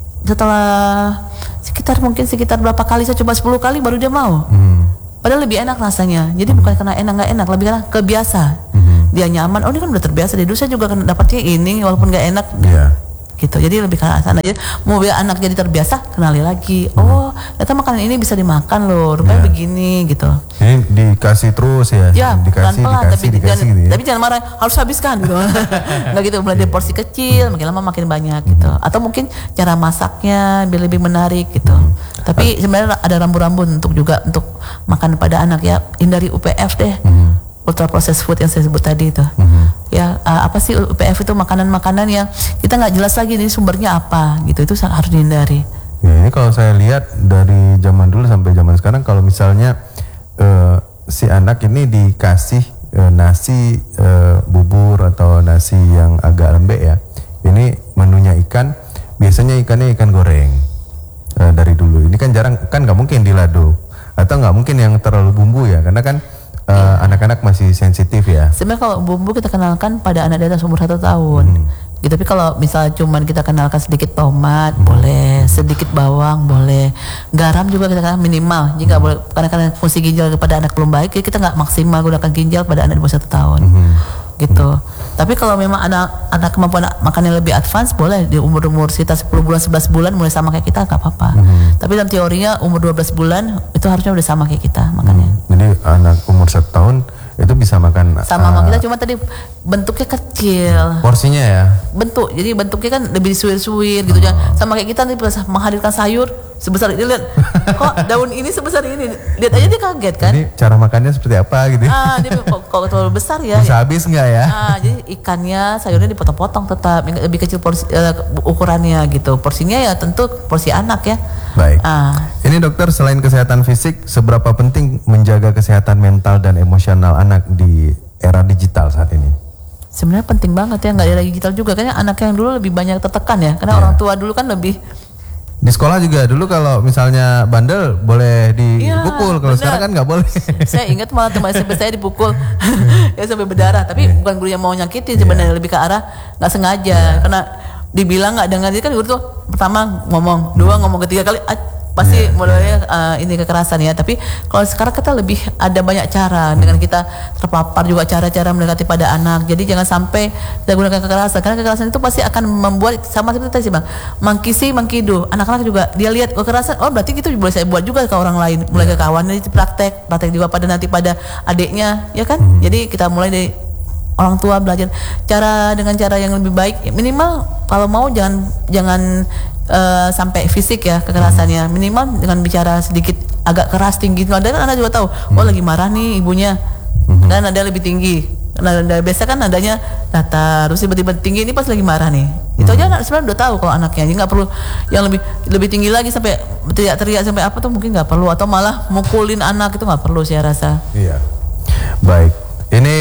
setelah sekitar mungkin sekitar berapa kali saya coba sepuluh kali baru dia mau. Hmm. Padahal lebih enak rasanya. Jadi hmm. bukan karena enak nggak enak, lebih karena kebiasa. Hmm. Dia nyaman. Oh ini kan udah terbiasa. Dari dulu saya juga dapatnya ini walaupun nggak enak. Yeah. Gitu, jadi lebih ke sana aja. Mau biar anak jadi terbiasa, kenali lagi. Hmm. Oh, ternyata makanan ini bisa dimakan loh, rupanya yeah. begini gitu. Ini dikasih terus ya? Ya, dikasih, pelan-pelan, dikasih, tapi, dikasih jangan, gitu ya? tapi jangan marah, harus habiskan gitu. Nggak gitu, mulai dari porsi kecil, makin lama makin banyak gitu. Atau mungkin cara masaknya biar lebih menarik gitu. Hmm. Tapi sebenarnya ada rambu-rambu untuk juga untuk makan pada anak ya, hindari U P F deh. Hmm. Ultra processed food yang saya sebut tadi itu, mm-hmm. ya uh, apa sih U P F itu makanan-makanan yang kita nggak jelas lagi ini sumbernya apa, gitu itu harus dihindari. Ya, ini kalau saya lihat dari zaman dulu sampai zaman sekarang, kalau misalnya uh, si anak ini dikasih uh, nasi uh, bubur atau nasi yang agak lembek ya, ini menunya ikan, biasanya ikannya ikan goreng uh, dari dulu. Ini kan jarang, kan nggak mungkin dilado atau nggak mungkin yang terlalu bumbu ya, karena kan Uh, anak-anak masih sensitif ya. Sebenarnya kalau bumbu kita kenalkan pada anak di atas umur satu tahun. Hmm. Gitu, tapi kalau misalnya cuman kita kenalkan sedikit tomat hmm. boleh, sedikit bawang boleh, garam juga kita kenalkan minimal. Jika hmm. boleh, karena karena fungsi ginjal pada anak belum baik, kita nggak maksimal gunakan ginjal pada anak di bawah satu tahun. Hmm. Gitu. Hmm. Tapi kalau memang anak anak kemampuan makan yang lebih advance boleh di umur-umur sekitar sepuluh bulan sebelas bulan mulai sama kayak kita nggak apa-apa. Hmm. Tapi dalam teorinya umur dua belas bulan itu harusnya udah sama kayak kita makannya. Hmm. Jadi anak umur satu tahun itu bisa makan sama sama uh, kita, cuma tadi bentuknya kecil. Porsinya ya. Bentuk, jadi bentuknya kan lebih disuir-suir gitu. Uh. Sama kayak kita nih menghadirkan sayur sebesar ini, lihat kok daun ini sebesar ini, lihat aja dia kaget kan. Jadi cara makannya seperti apa gitu? Ah, dia kok, kok terlalu besar ya. Bisa ya. Habis nggak ya? Ah, jadi ikannya, sayurnya dipotong-potong tetap lebih kecil porsi, uh, ukurannya gitu. Porsinya ya tentu porsi anak ya. Baik. Ah. Ini dokter, selain kesehatan fisik, seberapa penting menjaga kesehatan mental dan emosional anak di era digital saat ini? Sebenarnya penting banget ya, nggak ada digital juga. Kayaknya anak yang dulu lebih banyak tertekan ya, karena yeah. orang tua dulu kan lebih. Di sekolah juga dulu kalau misalnya bandel boleh dipukul, ya, kalau sekarang kan nggak boleh. Saya ingat malah teman S M P saya dipukul ya sampai berdarah, tapi yeah. bukan guru yang mau nyakitin sebenarnya, yeah. lebih ke arah nggak sengaja, yeah. karena dibilang nggak dengar, kan guru tuh pertama ngomong, dua ngomong, ketiga kali ah, pasti yeah, mulai yeah. Uh, ini kekerasan ya. Tapi kalau sekarang kita lebih ada banyak cara hmm. dengan kita terpapar juga cara-cara mendekati pada anak. Jadi jangan sampai kita gunakan kekerasan, karena kekerasan itu pasti akan membuat sama seperti tadi bang, mangkisi mangkidu. Anak-anak juga dia lihat kekerasan, oh berarti itu boleh saya buat juga ke orang lain, mulai yeah. ke kawannya, praktek, praktek juga pada nanti pada adiknya, ya kan? Hmm. Jadi kita mulai dari orang tua belajar cara dengan cara yang lebih baik. Minimal kalau mau jangan jangan Uh, sampai fisik ya kekerasannya, minimal dengan bicara sedikit agak keras tinggi. Ada kan anak juga tahu, oh lagi marah nih ibunya, mm-hmm. dan ada lebih tinggi. Nah, biasa kan adanya datar, terus tiba-tiba tinggi, ini pas lagi marah nih. Mm-hmm. Itu aja anak sebenarnya udah tahu kalau anaknya, jadi nggak perlu yang lebih lebih tinggi lagi sampai teriak-teriak sampai apa tuh mungkin nggak perlu, atau malah mukulin anak itu nggak perlu saya rasa. Iya. Baik, ini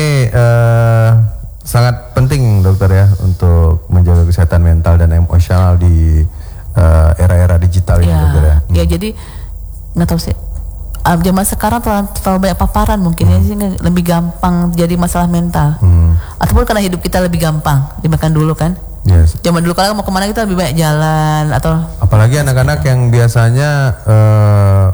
uh, sangat penting dokter ya untuk menjaga kesehatan mental dan emosional di Uh, era-era digital ini ya, juga ya. Hmm. Ya jadi nggak tahu sih. Uh, zaman sekarang terlalu, terlalu banyak paparan mungkin hmm. ya, sehingga lebih gampang jadi masalah mental. Hmm. Ataupun karena hidup kita lebih gampang dibandingkan dulu kan. Yes. Zaman dulu kalau mau kemana kita lebih banyak jalan atau. Apalagi anak-anak yang biasanya uh,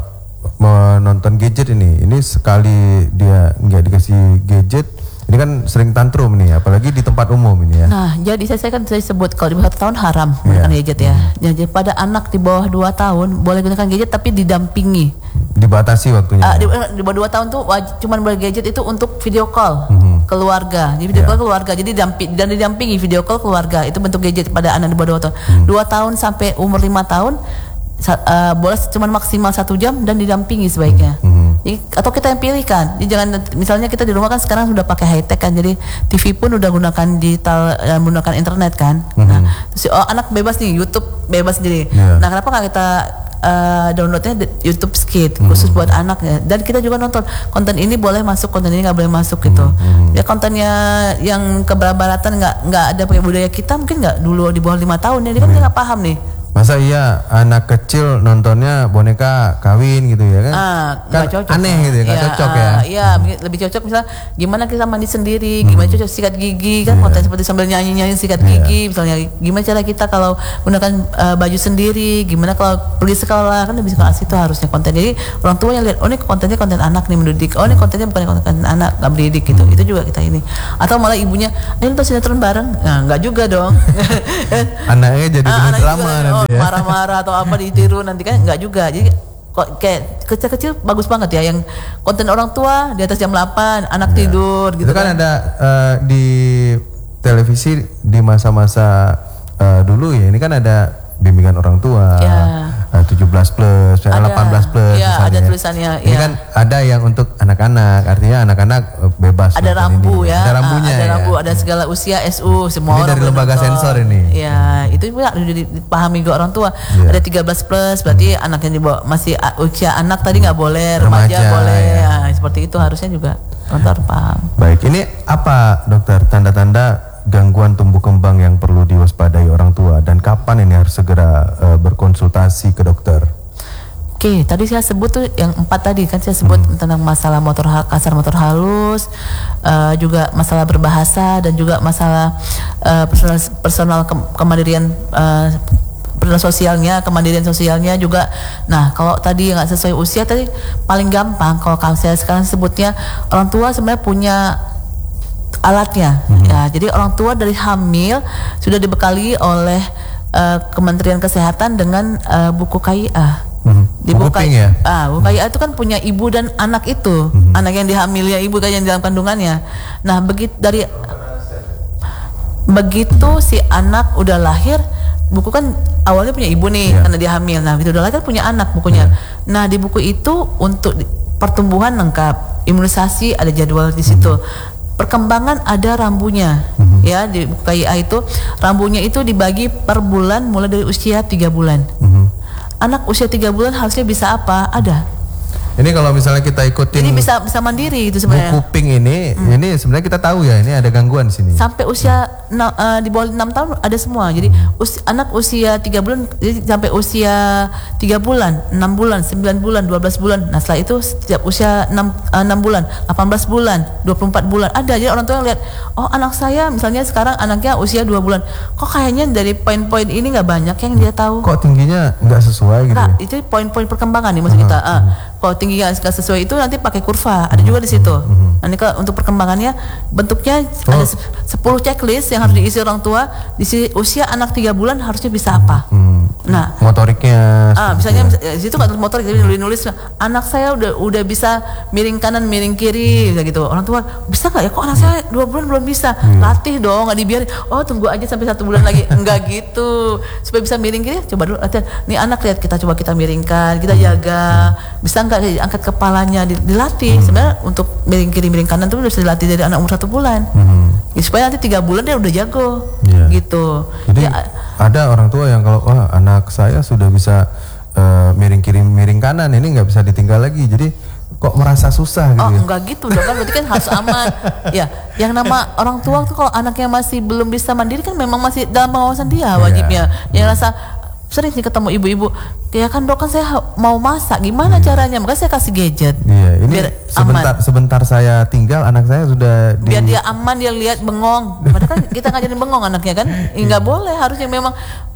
menonton gadget ini, ini sekali dia nggak dikasih gadget. Ini kan sering tantrum nih, apalagi di tempat umum ini ya. Nah, jadi saya, saya kan saya sebut kalau di bawah satu tahun haram menggunakan yeah. gadget ya. Hmm. Jadi pada anak di bawah dua tahun boleh gunakan gadget tapi didampingi. Dibatasi waktunya. Uh, di, di bawah dua tahun tuh wajib, cuman boleh gadget itu untuk video call hmm. keluarga. Jadi video yeah. call keluarga. Jadi damping, dan didampingi video call keluarga. Itu bentuk gadget pada anak di bawah dua tahun. Hmm. dua tahun sampai umur lima tahun uh, boleh cuma maksimal satu jam dan didampingi sebaiknya. Hmm. Jadi, atau kita yang pilihkan. Jadi jangan, misalnya kita di rumah kan sekarang sudah pakai high tech kan, jadi T V pun udah gunakan digital, uh, menggunakan internet kan. Mm-hmm. Nah, terus oh, anak bebas nih, YouTube bebas sendiri. Yeah. Nah, kenapa nggak kita uh, downloadnya di YouTube Skit khusus Hmm. buat anaknya, dan kita juga nonton konten ini boleh masuk, konten ini nggak boleh masuk gitu. Hmm. Ya kontennya yang keberatan nggak nggak ada pakai budaya kita, mungkin nggak dulu di bawah lima tahun ya, dia kan Hmm. dia nggak paham nih. Masa iya anak kecil nontonnya boneka kawin gitu ya kan? Ah, kan nggak cocok. aneh gitu ya, nggak Ya, cocok ah, ya. Iya, lebih cocok misalnya gimana kita mandi sendiri, gimana cocok sikat gigi kan, Iya. konten seperti sambil nyanyi-nyanyi sikat Iya. gigi, misalnya gimana cara kita kalau gunakan uh, baju sendiri, gimana kalau pergi sekolah, kan lebih suka asik itu harusnya konten. Jadi orang tua yang lihat, oh ini kontennya konten anak nih mendidik, oh ini kontennya bukan konten anak nggak mendidik gitu. Itu juga kita ini. Atau malah ibunya, ayo nonton sinetron bareng, nah nggak juga dong. Anaknya jadi Ah, bener anak drama juga, nanti oh, ya. marah-marah atau apa ditiru nanti kan, nggak juga. Jadi kok kayak kecil-kecil bagus banget ya, yang konten orang tua di atas jam delapan anak tidur gitu Itu kan, kan. ada eh, di televisi di masa-masa eh, dulu ya, ini kan ada bimbingan orang tua, Ya. eh, tujuh belas plus, Ada. delapan belas plus, Ya, misalnya ada ya. tulisannya, Ini ya. kan ada yang untuk anak-anak, artinya anak-anak eh, bebas. Ada nonton rambu ini. ya, Ada rambunya ah, ada ya. rambu, ada segala usia S U, semua Ini orang dari boleh lembaga nonton. sensor ini. Ya, itu juga harus dipahami juga orang tua. Iya. Ada tiga belas plus, berarti anak yang dibawa masih a- usia anak tadi nggak boleh, remaja, Remaja, boleh. ya. Ya, seperti itu harusnya juga orang tua harus paham. Baik, ini apa dokter tanda-tanda gangguan tumbuh kembang yang perlu diwaspadai orang tua, dan kapan ini harus segera eh, berkonsultasi ke dokter? Oke, tadi saya sebut tuh yang empat tadi kan, saya sebut Hmm. tentang masalah motor ha- kasar motor halus, eh, juga masalah berbahasa, dan juga masalah eh, personal, personal ke- kemandirian eh, personal sosialnya, kemandirian sosialnya juga. Nah, kalau tadi nggak sesuai usia tadi paling gampang kalau kalau saya sekarang sebutnya, orang tua sebenarnya punya alatnya. Ya, jadi orang tua dari hamil sudah dibekali oleh eh, Kementerian Kesehatan dengan eh, buku K I A. Hmm. Di Buku buku pink ya? Ah, buku K I A itu kan punya ibu dan anak itu, anak yang dihamilnya ibu kan yang di dalam kandungannya. Nah, begitu dari begitu si anak udah lahir, buku kan awalnya punya ibu nih, Iya. karena dia hamil. Nah, begitu udah lahir kan punya anak bukunya. Nah, di buku itu untuk di- pertumbuhan lengkap, imunisasi ada jadwal di situ. Perkembangan ada rambunya, ya, di buku K I A itu rambunya itu dibagi per bulan mulai dari usia tiga bulan. Mhm. Anak usia tiga bulan harusnya bisa apa? Ada. Ini kalau misalnya kita ikutin Jadi bisa bisa mandiri itu sebenarnya. buku pink ini, ini sebenarnya kita tahu ya, ini ada gangguan di sini. Sampai usia na- eh, di bawah enam tahun ada semua. Jadi usi- anak usia tiga bulan, jadi sampai usia tiga bulan, enam bulan, sembilan bulan, dua belas bulan. Nah, setelah itu setiap usia enam, eh, enam bulan, delapan belas bulan, dua puluh empat bulan ada. Jadi orang tua yang lihat, oh anak saya misalnya sekarang anaknya usia dua bulan. Kok kayaknya dari poin-poin ini nggak banyak yang dia tahu. Kok tingginya nggak sesuai gitu Nah, ya? itu poin-poin perkembangan nih maksud kita. Ah, kalau tingginya nggak sesuai itu nanti pakai kurva, ada juga di situ. Nanti kalau untuk perkembangannya bentuknya ada se- sepuluh checklist yang harus diisi orang tua. Di si- usia anak tiga bulan harusnya bisa apa. Hmm. Nah, Motoriknya. ah, seperti misalnya itu. mis- di situ nggak tulis motor, jadi nulis nulis anak saya udah udah bisa miring kanan miring kiri kayak gitu. Orang tua bisa nggak ya, kok anak saya dua bulan belum bisa? Latih dong, nggak dibiarin. Oh tunggu aja sampai satu bulan lagi. Enggak gitu, supaya bisa miring kiri coba dulu latihan. Nih anak lihat, kita coba kita miringkan, kita jaga, bisa nggak angkat kepalanya, di- dilatih. Sebenarnya untuk miring kiri miring kanan itu udah bisa dilatih dari anak umur satu bulan. Mhm. Ya, supaya nanti tiga bulan dia udah jago. Iya. Gitu. Jadi Ya, ada orang tua yang kalau wah anak saya sudah bisa eh, miring kiri miring kanan, ini nggak bisa ditinggal lagi. Jadi kok merasa susah gitu Oh ya? enggak gitu dong, kan berarti kan harus aman. Ya, yang nama orang tua tuh kalau anaknya masih belum bisa mandiri kan memang masih dalam pengawasan dia wajibnya. Yang rasa sering sih ketemu ibu-ibu, ya kan dok kan saya ha- mau masak, gimana caranya? Makanya saya kasih gadget. Iya, ini biar sebentar aman. sebentar saya tinggal, anak saya sudah di Biar dia aman, dia lihat bengong. Padahal kan kita ngajarin bengong anaknya kan, ya, nggak boleh, harusnya memang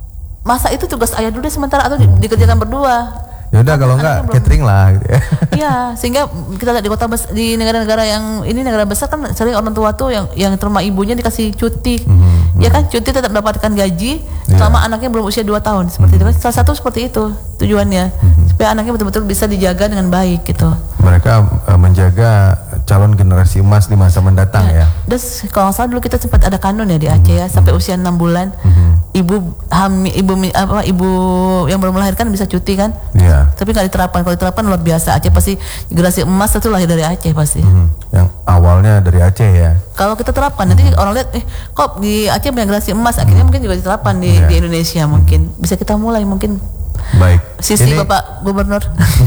masak itu tugas ayah dulu deh sementara, atau di- dikerjakan berdua. ya udah kalau Anaknya enggak belum- catering lah gitu ya. Iya, sehingga kita lihat di kota bes- di negara-negara yang ini negara besar kan sering orang tua tuh yang yang terima ibunya dikasih cuti. Mhm, Ya kan, cuti tetap mendapatkan gaji selama anaknya belum usia dua tahun seperti itu kan. Salah satu seperti itu tujuannya, supaya anaknya betul-betul bisa dijaga dengan baik gitu. Mereka eh, menjaga calon generasi emas di masa mendatang ya. Dan kalau nggak salah dulu kita sempat ada kanun ya di Aceh ya, sampai usia enam bulan ibu hamil, ibu mi- apa ibu yang baru melahirkan bisa cuti kan. Iya. Tapi nggak diterapkan. Kalau diterapkan luar biasa. Aceh pasti generasi emas itu lahir dari Aceh pasti. Hmm, yang awalnya dari Aceh ya. Kalau kita terapkan nanti orang lihat, eh kok di Aceh punya generasi emas, akhirnya mungkin juga diterapkan di, Iya. di Indonesia mungkin. Bisa kita mulai mungkin Baik. Sisi Ini, Bapak Gubernur.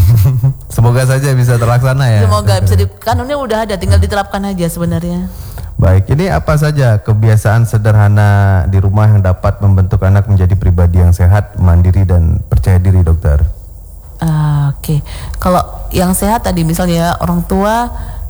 Semoga saja bisa terlaksana ya. Semoga bisa di, kanunnya udah ada, tinggal diterapkan aja sebenarnya. Baik, ini apa saja kebiasaan sederhana di rumah yang dapat membentuk anak menjadi pribadi yang sehat, mandiri dan percaya diri, dokter? Uh, Oke, okay. Kalau yang sehat tadi misalnya orang tua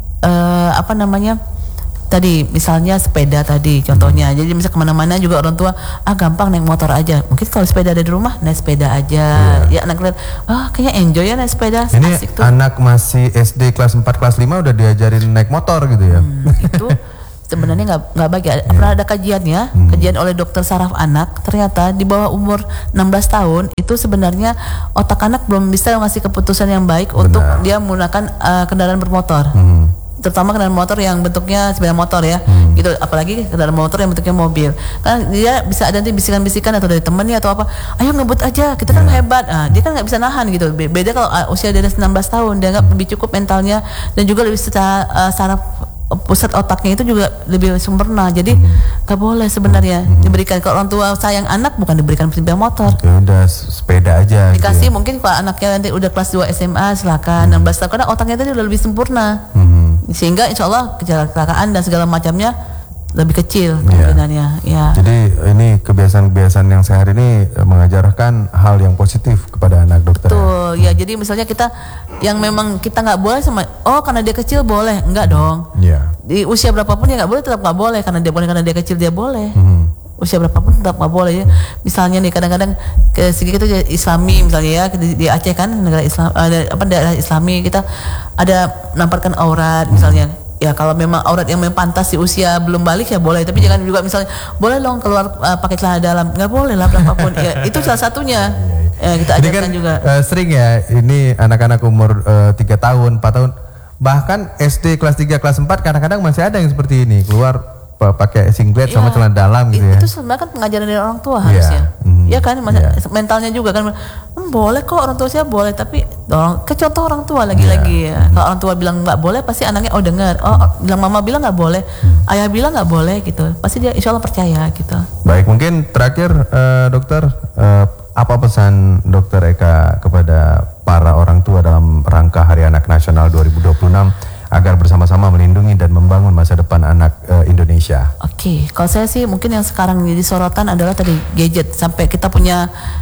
uh, apa namanya tadi misalnya sepeda tadi contohnya. Hmm. Jadi misal kemana-mana juga orang tua ah gampang naik motor aja. Mungkin kalau sepeda ada di rumah naik sepeda aja. Yeah. Ya anak lihat ah kayaknya enjoy ya naik sepeda. Ini asik tuh. Anak masih S D kelas empat kelas lima udah diajarin naik motor gitu ya. Hmm, itu sebenarnya nggak nggak baik. Yeah. Pernah ada kajiannya, hmm. kajian oleh dokter saraf anak, ternyata di bawah umur enam belas tahun itu sebenarnya otak anak belum bisa ngasih keputusan yang baik. Benar. Untuk dia menggunakan uh, kendaraan bermotor. Hmm. Terutama kendaraan motor yang bentuknya sepeda motor ya, hmm. gitu. Apalagi kendaraan motor yang bentuknya mobil, kan dia bisa ada nanti bisikan-bisikan atau dari temennya atau apa, ayo ngebut aja, kita kan yeah. hebat. Nah, dia kan nggak bisa nahan gitu. Beda kalau uh, usia dari enam belas tahun, dia nggak lebih cukup mentalnya dan juga lebih secara uh, saraf pusat otaknya itu juga lebih sempurna. Jadi nggak hmm. boleh sebenarnya hmm. diberikan. Kalau orang tua sayang anak bukan diberikan sepeda motor. Oke, udah sepeda aja. Dikasih gitu ya. Mungkin kalau anaknya nanti udah kelas dua S M A silakan hmm. enam belas tahun karena otaknya tadi udah lebih sempurna. Hmm. Sehingga insya Allah kecelakaan dan segala macamnya lebih kecil kemungkinannya. Ya. Ya. Jadi ini kebiasaan-kebiasaan yang sehat ini mengajarkan hal yang positif kepada anak, dokter. Betul. Ya, jadi misalnya kita yang memang kita nggak boleh sama, oh karena dia kecil boleh, enggak dong. Ya. Di usia berapapun dia nggak boleh, tetap nggak boleh karena dia boleh karena dia kecil dia boleh. Hmm. Usia berapapun tetap nggak boleh ya. Misalnya nih kadang-kadang ke segi kita Islami misalnya ya di, di Aceh kan negara Islam, ada apa daerah Islami kita ada nampakkan aurat misalnya. Ya kalau memang aurat yang memang pantas di usia belum balik ya boleh, tapi jangan juga misalnya boleh dong keluar uh, pakai celana dalam, nggak boleh lah berapapun. Ya itu salah satunya. Ya, kita ajarkan kan, juga. Uh, sering ya ini anak-anak umur tiga uh, tahun, empat tahun, bahkan S D kelas tiga kelas empat kadang-kadang masih ada yang seperti ini keluar pakai singlet ya, sama celana dalam gitu ya. Itu sebenarnya kan pengajaran dari orang tua harusnya. Ya, mm-hmm. ya kan yeah. mentalnya juga kan hmm, boleh kok orang tua saya boleh, tapi orang ke contoh orang tua lagi-lagi yeah. ya. Mm-hmm. Kalau orang tua bilang nggak boleh pasti anaknya oh dengar. Oh mm-hmm. bilang mama bilang nggak boleh, mm-hmm. ayah bilang nggak boleh gitu. Pasti dia insya Allah percaya gitu. Baik, mungkin terakhir uh, dokter uh, apa pesan dokter Eka kepada para orang tua dalam rangka Hari Anak Nasional dua ribu dua puluh enam agar bersama-sama melindungi dan membangun masa depan anak uh, Indonesia? Oke, okay. Kalau saya sih mungkin yang sekarang jadi sorotan adalah tadi gadget, sampai kita punya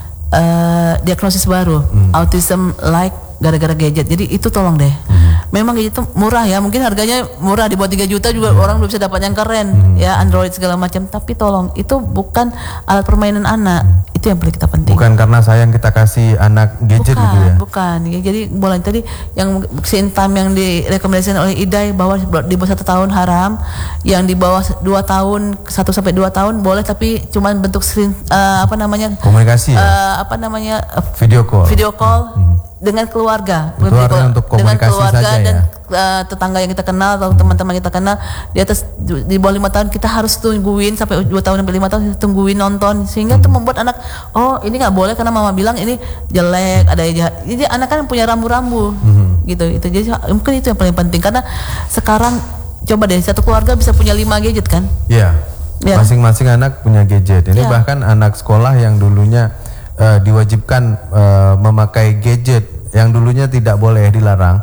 uh, diagnosis baru, hmm. autism like gara-gara gadget. Jadi itu tolong deh. Hmm. Memang gadget itu murah ya, mungkin harganya murah di bawah tiga juta juga yeah. orang udah bisa dapat yang keren hmm. ya, Android segala macam. Tapi tolong itu bukan alat permainan anak. Hmm. Itu yang paling kita penting. Bukan karena sayang kita kasih anak gadget bukan, gitu ya. Bukan, ya, jadi boleh tadi yang screen time yang direkomendasikan oleh I D A I bahwa di bawah satu tahun haram, yang di bawah dua tahun satu sampai dua tahun boleh, tapi cuman bentuk screen uh, apa namanya komunikasi ya? uh, apa namanya uh, video call. Video call. Hmm. Dengan keluarga, itu artinya untuk komunikasi dengan keluarga saja dan ya? uh, tetangga yang kita kenal atau hmm. teman-teman kita kenal di atas di bawah lima tahun kita harus tungguin sampai dua tahun sampai lima tahun tungguin nonton, sehingga itu hmm. membuat anak oh ini nggak boleh karena mama bilang ini jelek, ada yang jahat. Jadi anak kan punya rambu-rambu hmm. gitu itu. Jadi mungkin itu yang paling penting karena sekarang coba deh satu keluarga bisa punya lima gadget kan? Iya. Yeah. Masing-masing anak punya gadget. Ini yeah. bahkan anak sekolah yang dulunya Uh, diwajibkan uh, memakai gadget yang dulunya tidak boleh, dilarang,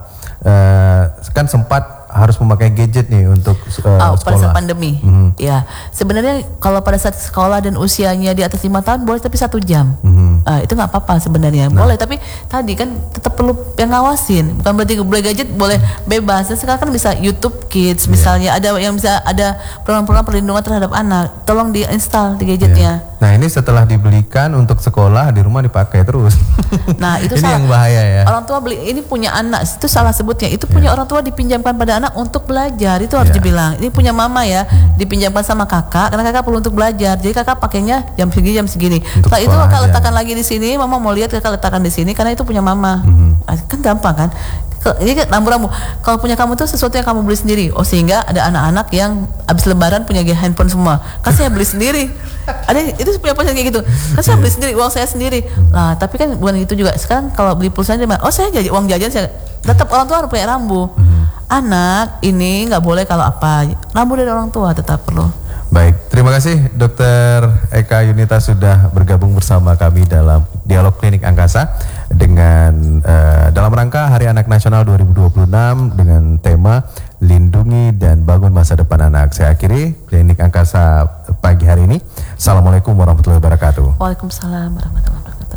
uh, kan sempat harus memakai gadget nih untuk uh, oh, sekolah pada saat pandemi. Mm-hmm. Ya, sebenarnya kalau pada saat sekolah dan usianya di atas lima tahun boleh, tapi satu jam. Mm-hmm. Uh, itu nggak apa-apa sebenarnya. Nah. Boleh, tapi tadi kan tetap perlu yang ngawasin. Bukan berarti boleh gadget boleh bebas. Dan sekarang kan bisa YouTube Kids misalnya, yeah. ada yang bisa ada program-program perlindungan terhadap anak. Tolong diinstal di gadgetnya. Yeah. Nah ini setelah dibelikan untuk sekolah, di rumah dipakai terus. Nah itu ini salah. yang bahaya ya. Orang tua beli ini punya anak, itu salah sebutnya. Itu punya yeah. orang tua dipinjamkan pada anak untuk belajar. Itu harus yeah. dibilang. Ini punya mama ya, hmm. dipinjamkan sama kakak karena kakak perlu untuk belajar. Jadi kakak pakainya jam segini jam segini. Setelah itu kakak aja. letakkan lagi di sini. Mama mau lihat kakak letakkan di sini karena itu punya mama. Hmm. Kan gampang kan? Ini kan rambu-rambu. Kalau punya kamu tuh sesuatu yang kamu beli sendiri. Oh sehingga ada anak-anak yang habis lebaran punya handphone semua. Kan saya beli sendiri. Ada itu punya pasien kayak gitu. Kan saya beli sendiri, uang saya sendiri. Nah tapi kan bukan itu juga. Sekarang kalau beli pulsa di mana? Oh saya jadi uang jajan saya. Tetap orang tua harus punya rambu. Hmm. Anak ini nggak boleh kalau apa. Rambu dari orang tua tetap perlu. Baik, terima kasih Dokter Eka Yunita sudah bergabung bersama kami dalam Dialog Klinik Angkasa dengan uh, dalam rangka Hari Anak Nasional dua ribu dua puluh enam dengan tema Lindungi dan Bangun Masa Depan Anak. Saya akhiri Klinik Angkasa pagi hari ini. Assalamualaikum warahmatullahi wabarakatuh. Waalaikumsalam warahmatullahi wabarakatuh.